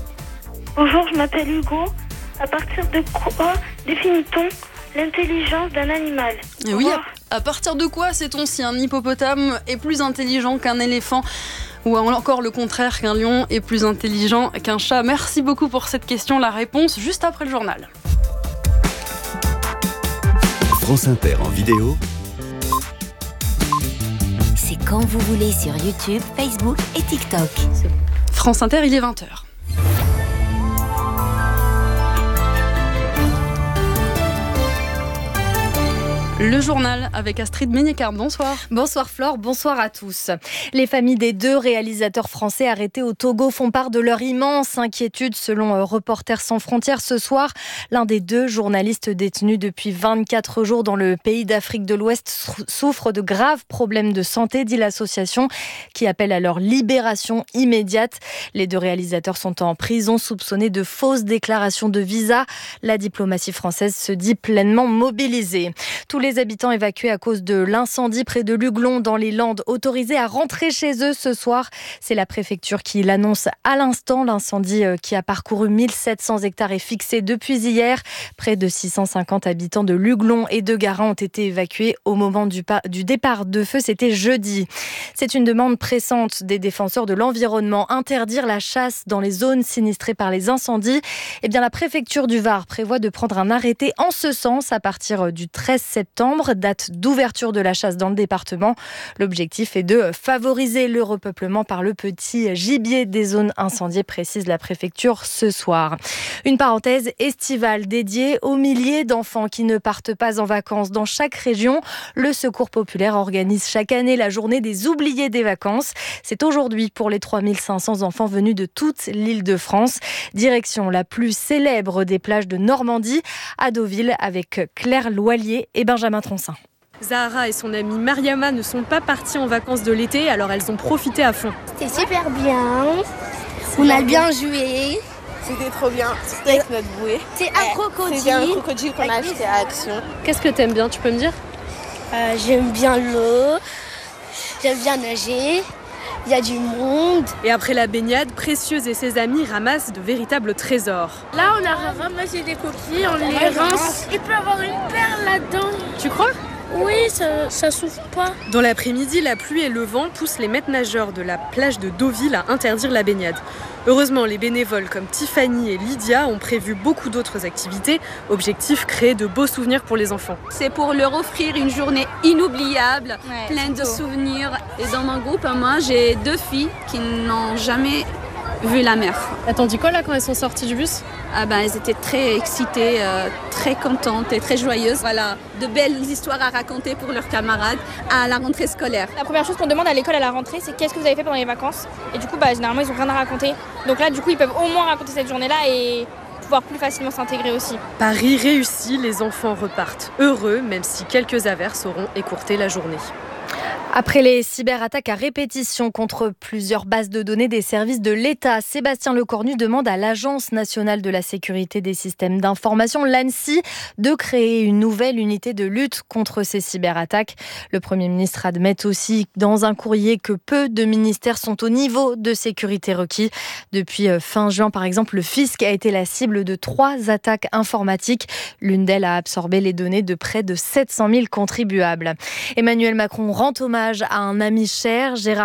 Bonjour, je m'appelle Hugo. À partir de quoi définit-on l'intelligence d'un animal? Et oui, à, à partir de quoi sait-on si un hippopotame est plus intelligent qu'un éléphant ou encore le contraire, qu'un lion est plus intelligent qu'un chat? Merci beaucoup pour cette question. La réponse juste après le journal. France Inter en vidéo. C'est quand vous voulez sur YouTube, Facebook et TikTok. France Inter, il est vingt heures. Le journal avec Astrid Méniécard. Bonsoir. Bonsoir Flore, bonsoir à tous. Les familles des deux réalisateurs français arrêtés au Togo font part de leur immense inquiétude selon Reporters sans frontières ce soir. L'un des deux journalistes détenus depuis vingt-quatre jours dans le pays d'Afrique de l'Ouest souffre de graves problèmes de santé, dit l'association, qui appelle à leur libération immédiate. Les deux réalisateurs sont en prison soupçonnés de fausses déclarations de visa. La diplomatie française se dit pleinement mobilisée. Tous les Les habitants évacués à cause de l'incendie près de Luglon dans les Landes, autorisés à rentrer chez eux ce soir. C'est la préfecture qui l'annonce à l'instant. L'incendie qui a parcouru mille sept cents hectares est fixé depuis hier. Près de six cent cinquante habitants de Luglon et de Garin ont été évacués au moment du, pa- du départ de feu. C'était jeudi. C'est une demande pressante des défenseurs de l'environnement. Interdire la chasse dans les zones sinistrées par les incendies. Eh bien, la préfecture du Var prévoit de prendre un arrêté en ce sens à partir du treize septembre. Date d'ouverture de la chasse dans le département. L'objectif est de favoriser le repeuplement par le petit gibier des zones incendiées, précise la préfecture ce soir. Une parenthèse estivale dédiée aux milliers d'enfants qui ne partent pas en vacances. Dans chaque région, le Secours populaire organise chaque année la journée des oubliés des vacances. C'est aujourd'hui pour les trois mille cinq cents enfants venus de toute l'Île-de-France. Direction la plus célèbre des plages de Normandie, à Deauville, avec Claire Loilier et Benjamin Troncin. Zahara et son amie Mariama ne sont pas parties en vacances de l'été, alors elles ont profité à fond. C'était super bien, on a bien joué. C'était trop bien, surtout avec notre bouée. C'est un crocodile. C'est un crocodile qu'on a acheté à Action. Qu'est-ce que t'aimes bien, tu peux me dire? euh, J'aime bien l'eau, j'aime bien nager. Il y a du monde. Et après la baignade, Précieuse et ses amis ramassent de véritables trésors. Là, on a ramassé des coquilles, on les rince. Il peut y avoir une perle là-dedans. Tu crois? Oui, ça, ça souffle pas. Dans l'après-midi, la pluie et le vent poussent les maîtres nageurs de la plage de Deauville à interdire la baignade. Heureusement, les bénévoles comme Tiffany et Lydia ont prévu beaucoup d'autres activités. Objectif, créer de beaux souvenirs pour les enfants. C'est pour leur offrir une journée inoubliable, ouais, pleine de souvenirs. Et dans mon groupe, moi, j'ai deux filles qui n'ont jamais vu la mer. Elles t'ont dit quoi là quand elles sont sorties du bus ? Ah ben, elles étaient très excitées, euh, très contentes et très joyeuses. Voilà, de belles histoires à raconter pour leurs camarades à la rentrée scolaire. La première chose qu'on demande à l'école à la rentrée, c'est qu'est-ce que vous avez fait pendant les vacances ? Et du coup, bah, généralement, ils n'ont rien à raconter. Donc là, du coup, ils peuvent au moins raconter cette journée-là et pouvoir plus facilement s'intégrer aussi. Paris réussi, les enfants repartent heureux, même si quelques averses auront écourté la journée. Après les cyberattaques à répétition contre plusieurs bases de données des services de l'État, Sébastien Lecornu demande à l'Agence nationale de la sécurité des systèmes d'information, l'ANSSI, de créer une nouvelle unité de lutte contre ces cyberattaques. Le Premier ministre admet aussi dans un courrier que peu de ministères sont au niveau de sécurité requis. Depuis fin juin, par exemple, le fisc a été la cible de trois attaques informatiques. L'une d'elles a absorbé les données de près de sept cent mille contribuables. Emmanuel Macron rend hommage à un ami cher, Gérard